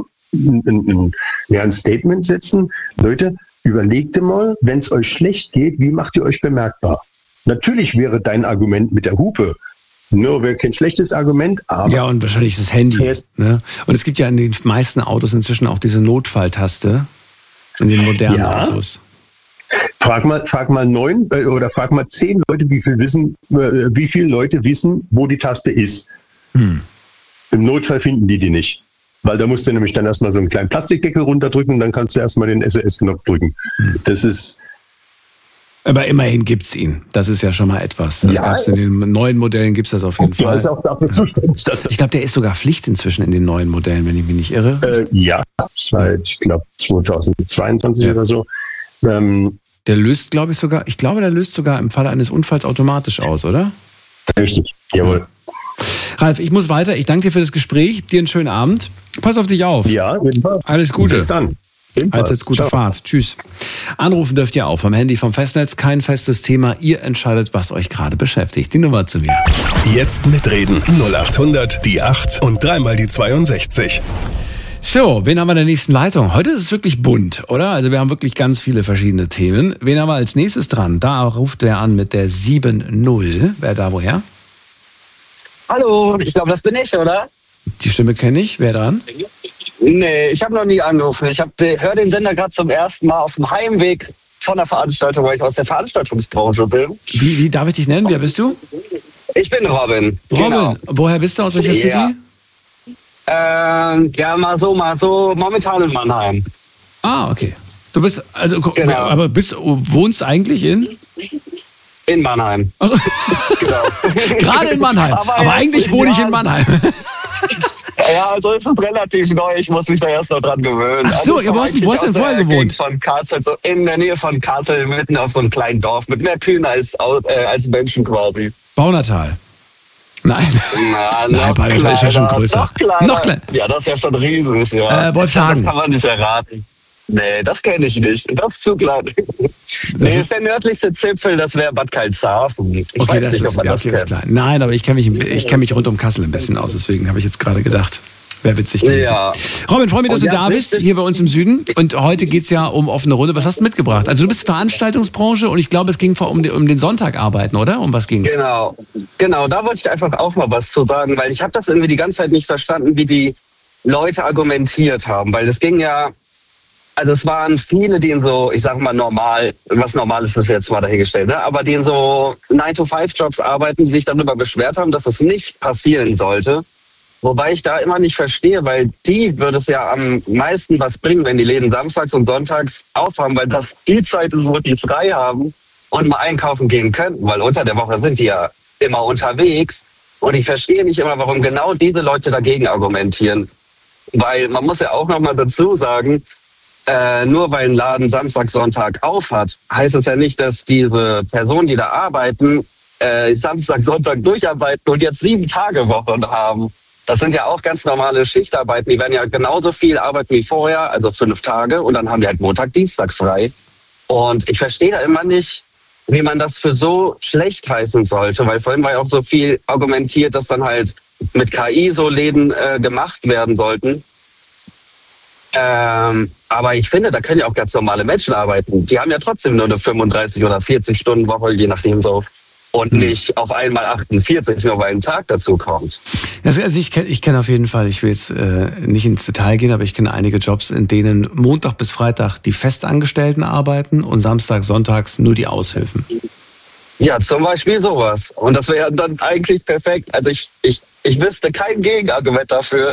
ein Statement setzen. Leute, überlegt mal, wenn es euch schlecht geht, wie macht ihr euch bemerkbar? Natürlich wäre dein Argument mit der Hupe wäre kein schlechtes Argument, aber... Ja, und wahrscheinlich das Handy. Ne? Und es gibt ja in den meisten Autos inzwischen auch diese Notfalltaste in den modernen Autos. Frag mal 9 oder frag mal 10 Leute, wie viele Leute wissen, wo die Taste ist. Im Notfall finden die nicht. Weil da musst du nämlich dann erstmal so einen kleinen Plastikdeckel runterdrücken und dann kannst du erstmal den SOS-Knopf drücken. Das ist... Aber immerhin gibt's ihn. Das ist ja schon mal etwas. Das gab's in den neuen Modellen, gibt's das auf jeden Fall. Ist auch dafür zuständig. Ich glaube, der ist sogar Pflicht inzwischen in den neuen Modellen, wenn ich mich nicht irre. Seit, ich glaube, 2022 oder so. Der löst, glaube ich, sogar im Falle eines Unfalls automatisch aus, oder? Richtig, jawohl. Ralf, ich muss weiter. Ich danke dir für das Gespräch. Dir einen schönen Abend. Pass auf dich auf. Ja, jedenfalls. Alles Gute. Bis dann. Allseits gute Fahrt. Tschüss. Anrufen dürft ihr auch vom Handy, vom Festnetz. Kein festes Thema. Ihr entscheidet, was euch gerade beschäftigt. Die Nummer zu mir. Jetzt mitreden. 0800 die 8 und 3 mal die 62. So, wen haben wir in der nächsten Leitung? Heute ist es wirklich bunt, oder? Also wir haben wirklich ganz viele verschiedene Themen. Wen haben wir als nächstes dran? Da ruft er an mit der 7-0. Wer da woher? Hallo, ich glaube, das bin ich, oder? Die Stimme kenne ich. Wer dran? Nee, ich habe noch nie angerufen. Ich höre den Sender gerade zum ersten Mal auf dem Heimweg von der Veranstaltung, weil ich aus der Veranstaltungsbranche bin. Wie darf ich dich nennen? Wer bist du? Ich bin Robin. Robin, genau. Woher bist du? Aus welcher City? Mal so, momentan in Mannheim. Ah, okay. Du bist, genau. Aber wohnst eigentlich in? In Mannheim. Also, Genau. gerade in Mannheim. Aber eigentlich wohne ich in Mannheim. Ja, also es ist relativ neu. Ich muss mich da erst noch dran gewöhnen. Ach so, also wo hast du denn vorher gewohnt? Von Kassel, so in der Nähe von Kassel, mitten auf so einem kleinen Dorf, mit mehr Kühen als Menschen quasi. Baunatal. Nein. Nein, Baunatal ist ja schon größer. Noch kleiner. Ja, das ist ja schon riesig, ja. Wolfshagen. Das kann man nicht erraten. Nee, das kenne ich nicht. Das ist zu klein. Nee, ist der nördlichste Zipfel, das wäre Bad Karlshafen. Ich Okay, weiß nicht, ob man das kennt. klein. Nein, aber ich kenne mich rund um Kassel ein bisschen aus, deswegen habe ich jetzt gerade gedacht. Wäre witzig gewesen. Ja. Robin, freue mich, dass Und du da bist, hier bei uns im Süden. Und heute geht es ja um offene Runde. Was hast du mitgebracht? Also du bist Veranstaltungsbranche und ich glaube, es ging um den Sonntag arbeiten, oder? Um was ging es? Genau, da wollte ich einfach auch mal was zu sagen, weil ich habe das irgendwie die ganze Zeit nicht verstanden, wie die Leute argumentiert haben. Weil es ging ja, also es waren viele, die in so, ich sag mal normal, was normal ist, ist jetzt mal dahingestellt, ne? Aber die in so 9-to-5-Jobs arbeiten, die sich darüber beschwert haben, dass das nicht passieren sollte. Wobei ich da immer nicht verstehe, weil die würde es ja am meisten was bringen, wenn die Läden samstags und sonntags aufhaben, weil das die Zeit ist, wo die frei haben und mal einkaufen gehen könnten, weil unter der Woche sind die ja immer unterwegs. Und ich verstehe nicht immer, warum genau diese Leute dagegen argumentieren. Weil man muss ja auch noch mal dazu sagen, nur weil ein Laden Samstag, Sonntag auf hat, heißt es ja nicht, dass diese Personen, die da arbeiten, Samstag, Sonntag durcharbeiten und jetzt 7-Tage-Wochen haben. Das sind ja auch ganz normale Schichtarbeiten. Die werden ja genauso viel arbeiten wie vorher, also 5 Tage. Und dann haben die halt Montag, Dienstag frei. Und ich verstehe da immer nicht, wie man das für so schlecht heißen sollte. Weil vorhin war ja auch so viel argumentiert, dass dann halt mit KI so Läden gemacht werden sollten. Aber ich finde, da können ja auch ganz normale Menschen arbeiten. Die haben ja trotzdem nur eine 35 oder 40 Stunden Woche, je nachdem so. Und nicht auf einmal 48, nur weil ein Tag dazu kommt. Also ich kenne auf jeden Fall, ich will jetzt nicht ins Detail gehen, aber ich kenne einige Jobs, in denen Montag bis Freitag die Festangestellten arbeiten und Samstag, Sonntags nur die Aushilfen. Ja, zum Beispiel sowas. Und das wäre dann eigentlich perfekt. Also ich wüsste kein Gegenargument dafür.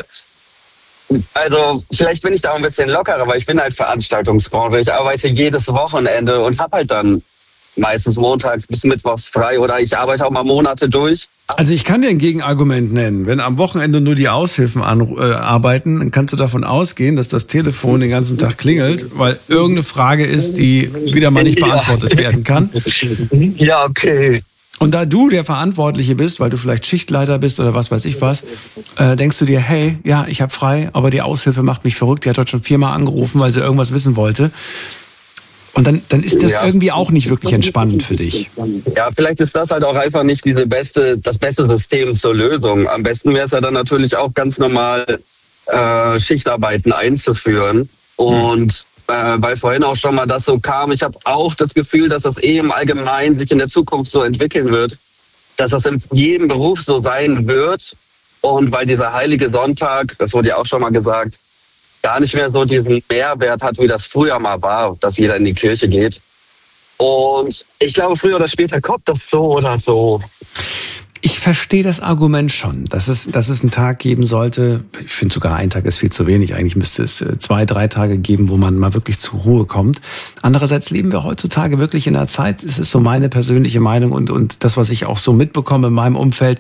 Also vielleicht bin ich da ein bisschen lockerer, weil ich bin halt Veranstaltungsbranche. Ich arbeite jedes Wochenende und habe halt dann meistens montags bis mittwochs frei oder ich arbeite auch mal Monate durch. Also ich kann dir ein Gegenargument nennen. Wenn am Wochenende nur die Aushilfen arbeiten, dann kannst du davon ausgehen, dass das Telefon den ganzen Tag klingelt, weil irgendeine Frage ist, die wieder mal nicht beantwortet werden kann. Ja, okay. Und da du der Verantwortliche bist, weil du vielleicht Schichtleiter bist oder was weiß ich was, denkst du dir, hey, ja, ich habe frei, aber die Aushilfe macht mich verrückt. Die hat heute schon 4-mal angerufen, weil sie irgendwas wissen wollte. Und dann ist das irgendwie auch nicht wirklich entspannend für dich. Ja, vielleicht ist das halt auch einfach nicht das beste System zur Lösung. Am besten wäre es ja dann natürlich auch ganz normal Schichtarbeiten einzuführen. Und weil vorhin auch schon mal das so kam, ich habe auch das Gefühl, dass das im Allgemeinen sich in der Zukunft so entwickeln wird, dass das in jedem Beruf so sein wird. Und weil dieser heilige Sonntag, das wurde ja auch schon mal gesagt, gar nicht mehr so diesen Mehrwert hat, wie das früher mal war, dass jeder in die Kirche geht. Und ich glaube, früher oder später kommt das so oder so. Ich verstehe das Argument schon, dass es einen Tag geben sollte. Ich finde sogar, ein Tag ist viel zu wenig. Eigentlich müsste es 2-3 Tage geben, wo man mal wirklich zur Ruhe kommt. Andererseits leben wir heutzutage wirklich in einer Zeit, es ist so meine persönliche Meinung und das, was ich auch so mitbekomme in meinem Umfeld,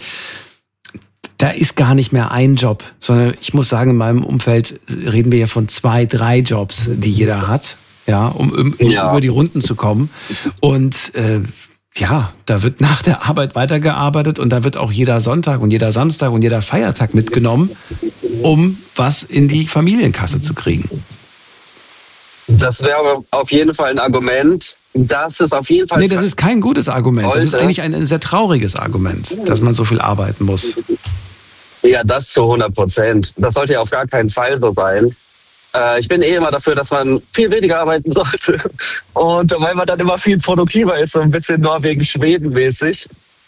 da ist gar nicht mehr ein Job, sondern ich muss sagen, in meinem Umfeld reden wir ja von 2-3 Jobs, die jeder hat, ja, um über die Runden zu kommen. Und da wird nach der Arbeit weitergearbeitet und da wird auch jeder Sonntag und jeder Samstag und jeder Feiertag mitgenommen, um was in die Familienkasse zu kriegen. Das wäre auf jeden Fall ein Argument. Das ist auf jeden Fall. Nee, das ist kein gutes Argument. Das ist eigentlich ein sehr trauriges Argument, dass man so viel arbeiten muss. Ja, das zu 100%. Das sollte ja auf gar keinen Fall so sein. Ich bin immer dafür, dass man viel weniger arbeiten sollte. Und weil man dann immer viel produktiver ist, so ein bisschen Norwegen-Schweden-mäßig.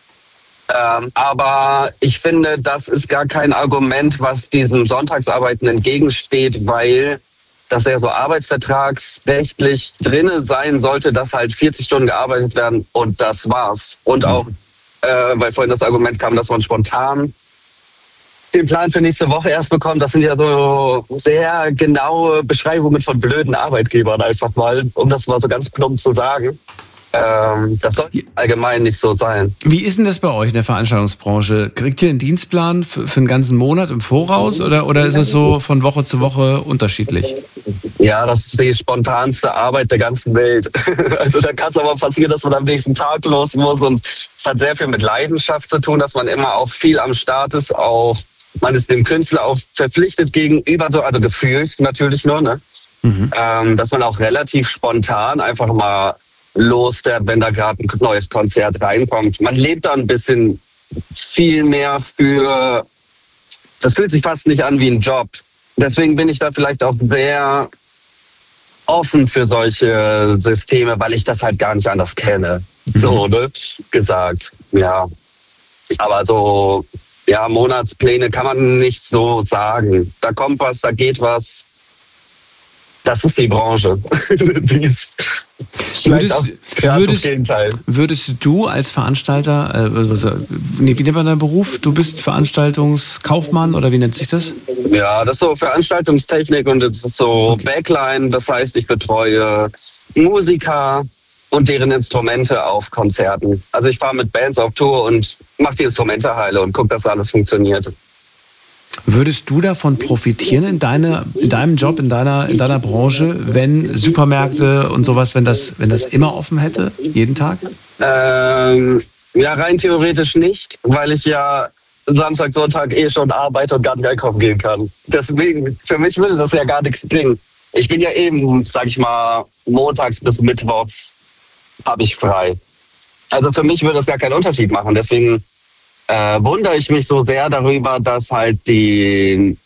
Aber ich finde, das ist gar kein Argument, was diesem Sonntagsarbeiten entgegensteht, weil das ja so arbeitsvertragsrechtlich drinne sein sollte, dass halt 40 Stunden gearbeitet werden und das war's. Und auch, weil vorhin das Argument kam, dass man spontan den Plan für nächste Woche erst bekommt. Das sind ja so sehr genaue Beschreibungen von blöden Arbeitgebern einfach mal, um das mal so ganz plump zu sagen. Das soll allgemein nicht so sein. Wie ist denn das bei euch in der Veranstaltungsbranche? Kriegt ihr einen Dienstplan für einen ganzen Monat im Voraus oder ist es so von Woche zu Woche unterschiedlich? Ja, das ist die spontanste Arbeit der ganzen Welt. Also da kann es aber passieren, dass man am nächsten Tag los muss, und es hat sehr viel mit Leidenschaft zu tun, dass man immer auch viel am Start ist, auch man ist dem Künstler auch verpflichtet gegenüber, also gefühlt natürlich nur, ne? Dass man auch relativ spontan einfach mal losfährt, wenn da gerade ein neues Konzert reinkommt. Man lebt da ein bisschen viel mehr für, das fühlt sich fast nicht an wie ein Job. Deswegen bin ich da vielleicht auch sehr offen für solche Systeme, weil ich das halt gar nicht anders kenne. So, ne? Gesagt, ja. Aber so, ja, Monatspläne kann man nicht so sagen. Da kommt was, da geht was. Das ist die Branche. Die ist vielleicht auch gerade das Gegenteil. Würdest du als Veranstalter, wie nennt man deinen Beruf? Du bist Veranstaltungskaufmann oder wie nennt sich das? Ja, das ist so Veranstaltungstechnik und das ist so Backline. Das heißt, ich betreue Musiker und deren Instrumente auf Konzerten. Also ich fahre mit Bands auf Tour und mache die Instrumente heile und gucke, dass alles funktioniert. Würdest du davon profitieren in deinem Job, in deiner Branche, wenn Supermärkte und sowas, wenn das immer offen hätte, jeden Tag? Ja, rein theoretisch nicht, weil ich ja Samstag, Sonntag schon arbeite und gar nicht einkaufen gehen kann. Deswegen, für mich würde das ja gar nichts bringen. Ich bin ja eben, sag ich mal, montags bis mittwochs habe ich frei. Also für mich würde das gar keinen Unterschied machen. Deswegen wundere ich mich so sehr darüber, dass halt die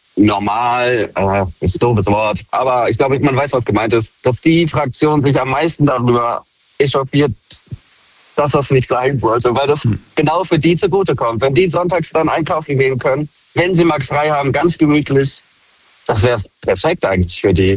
ist ein doofes Wort, aber ich glaube, man weiß, was gemeint ist, dass die Fraktion sich am meisten darüber echauffiert, dass das nicht sein sollte, weil das genau für die zugutekommt. Wenn die sonntags dann einkaufen gehen können, wenn sie mal frei haben, ganz gemütlich, das wäre perfekt eigentlich für die.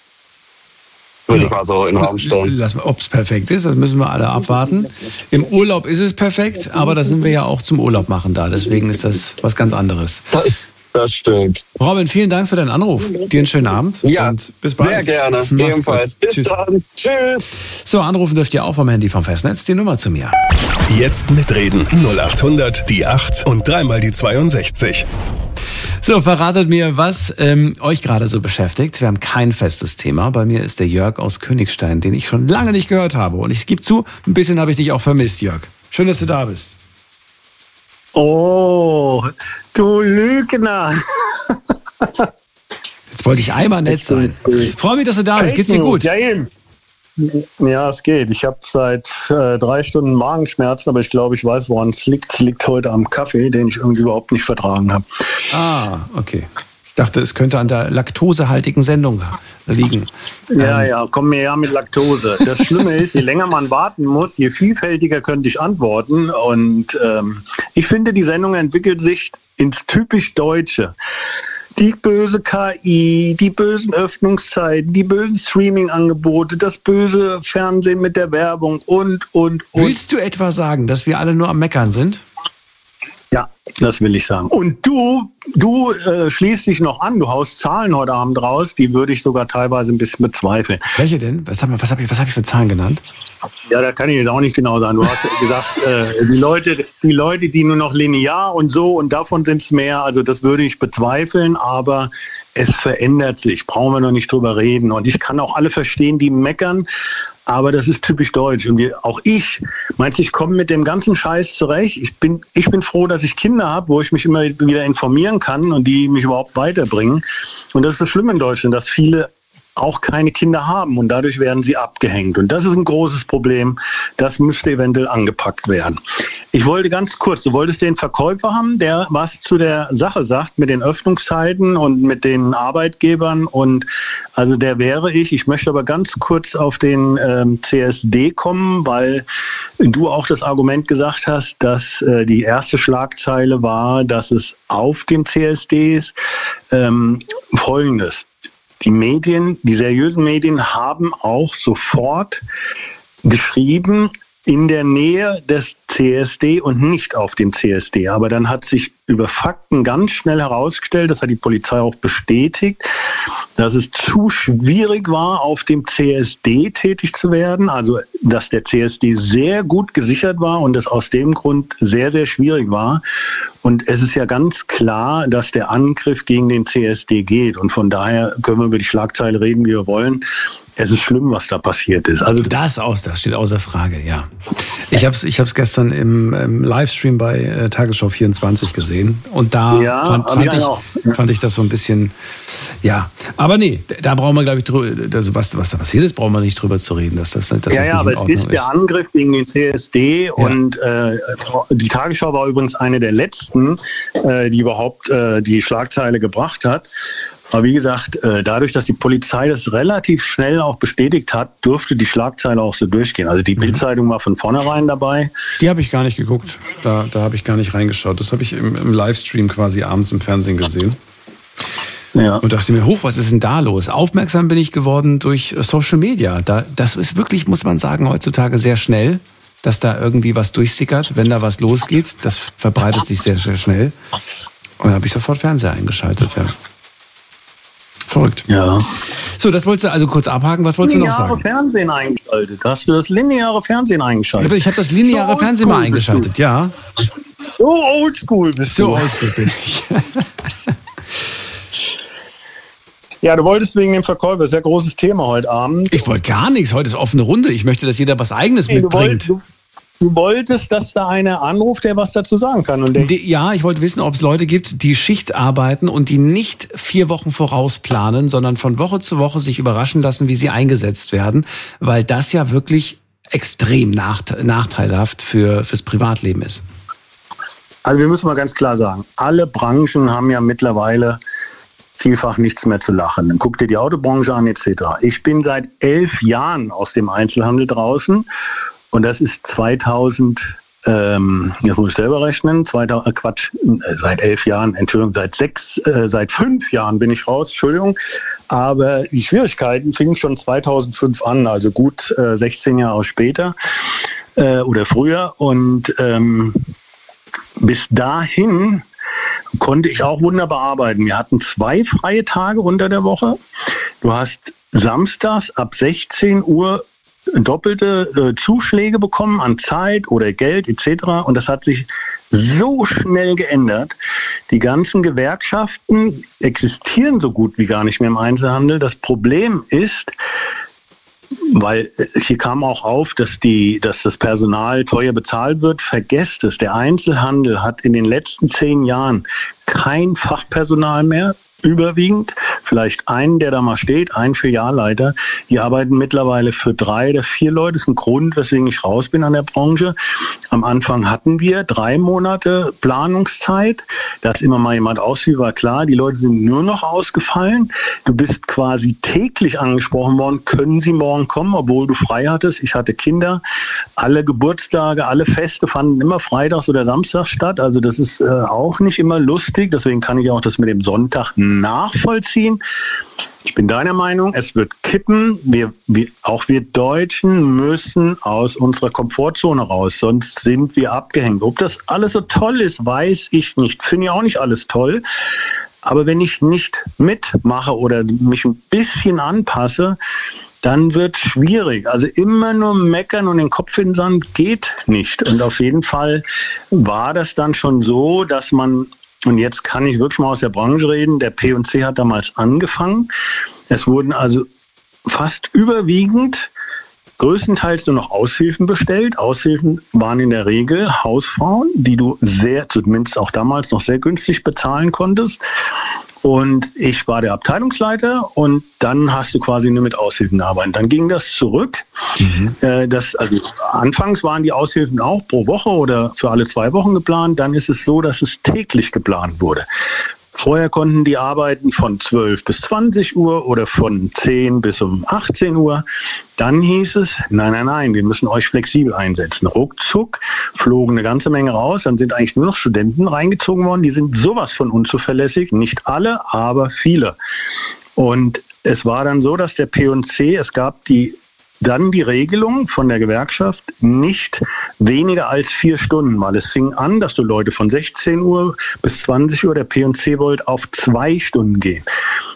Würde ich mal so in den Raum stellen. Ob es perfekt ist, das müssen wir alle abwarten. Im Urlaub ist es perfekt, aber da sind wir ja auch zum Urlaub machen da. Deswegen ist das was ganz anderes. Das stimmt. Robin, vielen Dank für deinen Anruf. Dir einen schönen Abend. Ja, und bis bald. Sehr gerne. Ebenfalls. Bis dann. Tschüss. So, anrufen dürft ihr auch vom Handy vom Festnetz. Die Nummer zu mir. Jetzt mitreden. 0800 die 8 und dreimal die 62. So, verratet mir, was euch gerade so beschäftigt. Wir haben kein festes Thema. Bei mir ist der Jörg aus Königstein, den ich schon lange nicht gehört habe. Und ich gebe zu, ein bisschen habe ich dich auch vermisst, Jörg. Schön, dass du da bist. Oh, du Lügner. Jetzt wollte ich einmal nett sein. Freue mich, dass du da bist. Geht's dir gut? Ja, es geht. Ich habe seit 3 Stunden Magenschmerzen, aber ich glaube, ich weiß, woran es liegt. Es liegt heute am Kaffee, den ich irgendwie überhaupt nicht vertragen habe. Ah, okay. Ich dachte, es könnte an der laktosehaltigen Sendung liegen. Ja, komm mir ja mit Laktose. Das Schlimme ist, je länger man warten muss, je vielfältiger könnte ich antworten. Und ich finde, die Sendung entwickelt sich ins typisch Deutsche. Die böse KI, die bösen Öffnungszeiten, die bösen Streaming-Angebote, das böse Fernsehen mit der Werbung und. Willst du etwa sagen, dass wir alle nur am Meckern sind? Ja, das will ich sagen. Und du schließt dich noch an, du haust Zahlen heute Abend raus, die würde ich sogar teilweise ein bisschen bezweifeln. Welche denn? Was hab ich für Zahlen genannt? Ja, da kann ich jetzt auch nicht genau sagen. Du hast gesagt, die Leute, die nur noch linear und so und davon sind es mehr, also das würde ich bezweifeln, aber es verändert sich, brauchen wir noch nicht drüber reden. Und ich kann auch alle verstehen, die meckern, aber das ist typisch deutsch. Und ich komme mit dem ganzen Scheiß zurecht. Ich bin froh, dass ich Kinder habe, wo ich mich immer wieder informieren kann und die mich überhaupt weiterbringen. Und das ist das Schlimme in Deutschland, dass viele auch keine Kinder haben und dadurch werden sie abgehängt. Und das ist ein großes Problem. Das müsste eventuell angepackt werden. Ich wollte ganz kurz, du wolltest den Verkäufer haben, der was zu der Sache sagt mit den Öffnungszeiten und mit den Arbeitgebern. Und also der wäre ich. Ich möchte aber ganz kurz auf den CSD kommen, weil du auch das Argument gesagt hast, dass die erste Schlagzeile war, dass es auf den CSDs Folgendes. Die seriösen Medien haben auch sofort geschrieben, in der Nähe des CSD und nicht auf dem CSD. Aber dann hat sich über Fakten ganz schnell herausgestellt, das hat die Polizei auch bestätigt, dass es zu schwierig war, auf dem CSD tätig zu werden. Also, dass der CSD sehr gut gesichert war und es aus dem Grund sehr, sehr schwierig war. Und es ist ja ganz klar, dass der Angriff gegen den CSD geht. Und von daher können wir über die Schlagzeile reden, wie wir wollen. Es ist schlimm, was da passiert ist. Also das steht außer Frage, ja. Ich hab's gestern im Livestream bei Tagesschau 24 gesehen und da fand ich das so ein bisschen, ja. Aber nee, da brauchen wir, glaube ich, also was da passiert ist, brauchen wir nicht drüber zu reden. Dass das nicht aber es ist der Angriff gegen den CSD und die Tagesschau war übrigens eine der letzten, die überhaupt die Schlagzeile gebracht hat. Aber wie gesagt, dadurch, dass die Polizei das relativ schnell auch bestätigt hat, dürfte die Schlagzeile auch so durchgehen. Also die Bild-Zeitung war von vornherein dabei. Die habe ich gar nicht geguckt. Da habe ich gar nicht reingeschaut. Das habe ich im Livestream quasi abends im Fernsehen gesehen. Ja. Und dachte mir, was ist denn da los? Aufmerksam bin ich geworden durch Social Media. Das ist wirklich, muss man sagen, heutzutage sehr schnell, dass da irgendwie was durchsickert. Wenn da was losgeht, das verbreitet sich sehr, sehr schnell. Und da habe ich sofort Fernseher eingeschaltet, ja. Verrückt. Ja. So, das wolltest du also kurz abhaken. Was wolltest du noch sagen? Fernsehen eingeschaltet. Hast du das lineare Fernsehen eingeschaltet? Ich habe das lineare Fernsehen mal eingeschaltet, ja. So oldschool bist du. So oldschool bin ich. Ja, du wolltest wegen dem Verkäufer, das ist ja ein großes Thema heute Abend. Ich wollte gar nichts. Heute ist offene Runde. Ich möchte, dass jeder was Eigenes mitbringt. Du wolltest, dass da einer anruft, der was dazu sagen kann. Und ja, ich wollte wissen, ob es Leute gibt, die Schicht arbeiten und die nicht 4 Wochen voraus planen, sondern von Woche zu Woche sich überraschen lassen, wie sie eingesetzt werden, weil das ja wirklich extrem nachteilhaft fürs Privatleben ist. Also wir müssen mal ganz klar sagen, alle Branchen haben ja mittlerweile vielfach nichts mehr zu lachen. Dann guck dir die Autobranche an etc. Ich bin seit 11 Jahren aus dem Einzelhandel draußen. Und das ist 2000, jetzt muss ich selber rechnen, seit 11 Jahren, Entschuldigung, seit 5 Jahren bin ich raus, Entschuldigung. Aber die Schwierigkeiten fingen schon 2005 an, also gut 16 Jahre später oder früher. Und bis dahin konnte ich auch wunderbar arbeiten. Wir hatten 2 freie Tage unter der Woche. Du hast samstags ab 16 Uhr doppelte Zuschläge bekommen an Zeit oder Geld etc. Und das hat sich so schnell geändert. Die ganzen Gewerkschaften existieren so gut wie gar nicht mehr im Einzelhandel. Das Problem ist, weil hier kam auch auf, dass das Personal teuer bezahlt wird. Vergesst es, der Einzelhandel hat in den letzten 10 Jahren kein Fachpersonal mehr. Überwiegend, vielleicht einen, der da mal steht, ein Filialleiter. Die arbeiten mittlerweile für 3 oder 4 Leute. Das ist ein Grund, weswegen ich raus bin an der Branche. Am Anfang hatten wir 3 Monate Planungszeit. Dass immer mal jemand ausfiel, war klar. Die Leute sind nur noch ausgefallen. Du bist quasi täglich angesprochen worden. Können Sie morgen kommen, obwohl du frei hattest? Ich hatte Kinder. Alle Geburtstage, alle Feste fanden immer freitags oder samstags statt. Also das ist auch nicht immer lustig. Deswegen kann ich auch das mit dem Sonntag nachvollziehen. Ich bin deiner Meinung, es wird kippen. Auch wir Deutschen müssen aus unserer Komfortzone raus, sonst sind wir abgehängt. Ob das alles so toll ist, weiß ich nicht. Finde ich auch nicht alles toll. Aber wenn ich nicht mitmache oder mich ein bisschen anpasse, dann wird es schwierig. Also immer nur meckern und den Kopf in den Sand geht nicht. Und auf jeden Fall war das dann schon so, dass man, und jetzt kann ich wirklich mal aus der Branche reden, der P&C hat damals angefangen. Es wurden also fast überwiegend größtenteils nur noch Aushilfen bestellt. Aushilfen waren in der Regel Hausfrauen, die du zumindest auch damals noch sehr günstig bezahlen konntest. Und ich war der Abteilungsleiter und dann hast du quasi nur mit Aushilfen gearbeitet. Dann ging das zurück. Also anfangs waren die Aushilfen auch pro Woche oder für alle 2 Wochen geplant. Dann ist es so, dass es täglich geplant wurde. Vorher konnten die arbeiten von 12 bis 20 Uhr oder von 10 bis um 18 Uhr. Dann hieß es, nein, wir müssen euch flexibel einsetzen. Ruckzuck flogen eine ganze Menge raus. Dann sind eigentlich nur noch Studenten reingezogen worden. Die sind sowas von unzuverlässig. Nicht alle, aber viele. Und es war dann so, dass der P&C, es gab dann die Regelung von der Gewerkschaft, nicht weniger als 4 Stunden, weil es fing an, dass du Leute von 16 Uhr bis 20 Uhr, der P&C wollte auf 2 Stunden gehen.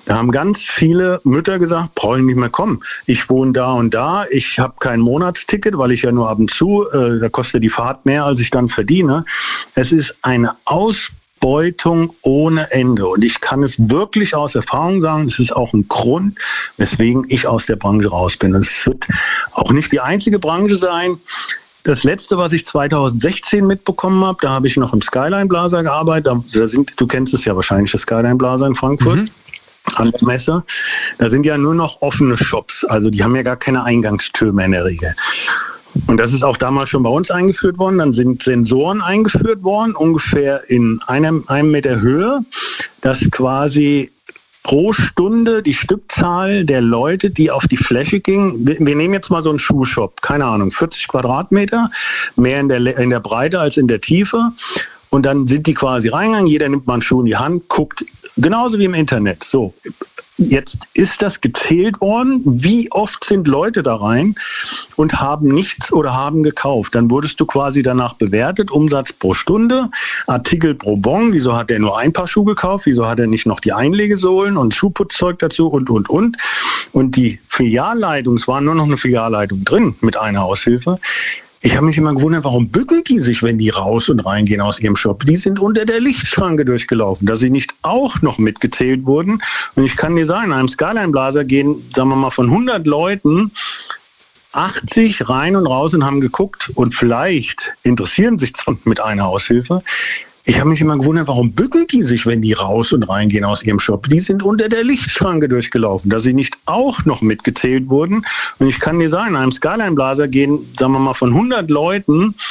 Da haben ganz viele Mütter gesagt, brauche ich nicht mehr kommen. Ich wohne da und da, ich habe kein Monatsticket, weil ich ja nur ab und zu, da kostet die Fahrt mehr, als ich dann verdiene. Es ist eine Ausbeutung ohne Ende. Und ich kann es wirklich aus Erfahrung sagen, es ist auch ein Grund, weswegen ich aus der Branche raus bin. Es wird auch nicht die einzige Branche sein. Das letzte, was ich 2016 mitbekommen habe, da habe ich noch im Skyline Plaza gearbeitet. Du kennst es ja wahrscheinlich, das Skyline Plaza in Frankfurt. An der Messe. Da sind ja nur noch offene Shops. Also die haben ja gar keine Eingangstür mehr in der Regel. Und das ist auch damals schon bei uns eingeführt worden. Dann sind Sensoren eingeführt worden, ungefähr in einem Meter Höhe, dass quasi pro Stunde die Stückzahl der Leute, die auf die Fläche gingen, wir nehmen jetzt mal so einen Schuhshop, keine Ahnung, 40 Quadratmeter, mehr in der Breite als in der Tiefe. Und dann sind die quasi reingegangen, jeder nimmt mal einen Schuh in die Hand, guckt, genauso wie im Internet. So, jetzt ist das gezählt worden, wie oft sind Leute da rein und haben nichts oder haben gekauft. Dann wurdest du quasi danach bewertet, Umsatz pro Stunde, Artikel pro Bon, wieso hat er nur ein Paar Schuhe gekauft, wieso hat er nicht noch die Einlegesohlen und Schuhputzzeug dazu und. Und die Filialleitung, es war nur noch eine Filialleitung drin mit einer Aushilfe. Ich habe mich immer gewundert, warum bücken die sich, wenn die raus und reingehen aus ihrem Shop? Die sind unter der Lichtschranke durchgelaufen, dass sie nicht auch noch mitgezählt wurden. Und ich kann dir sagen, in einem Skyline Plaza gehen, sagen wir mal, von 100 Leuten 80 rein und raus und haben geguckt und vielleicht interessieren sich mit einer Aushilfe. Ich habe mich immer gewundert, warum bücken die sich, wenn die raus und reingehen aus ihrem Shop? Die sind unter der Lichtschranke durchgelaufen, dass sie nicht auch noch mitgezählt wurden. Und ich kann dir sagen, in einem Skyline Plaza gehen, sagen wir mal, von 100 Leuten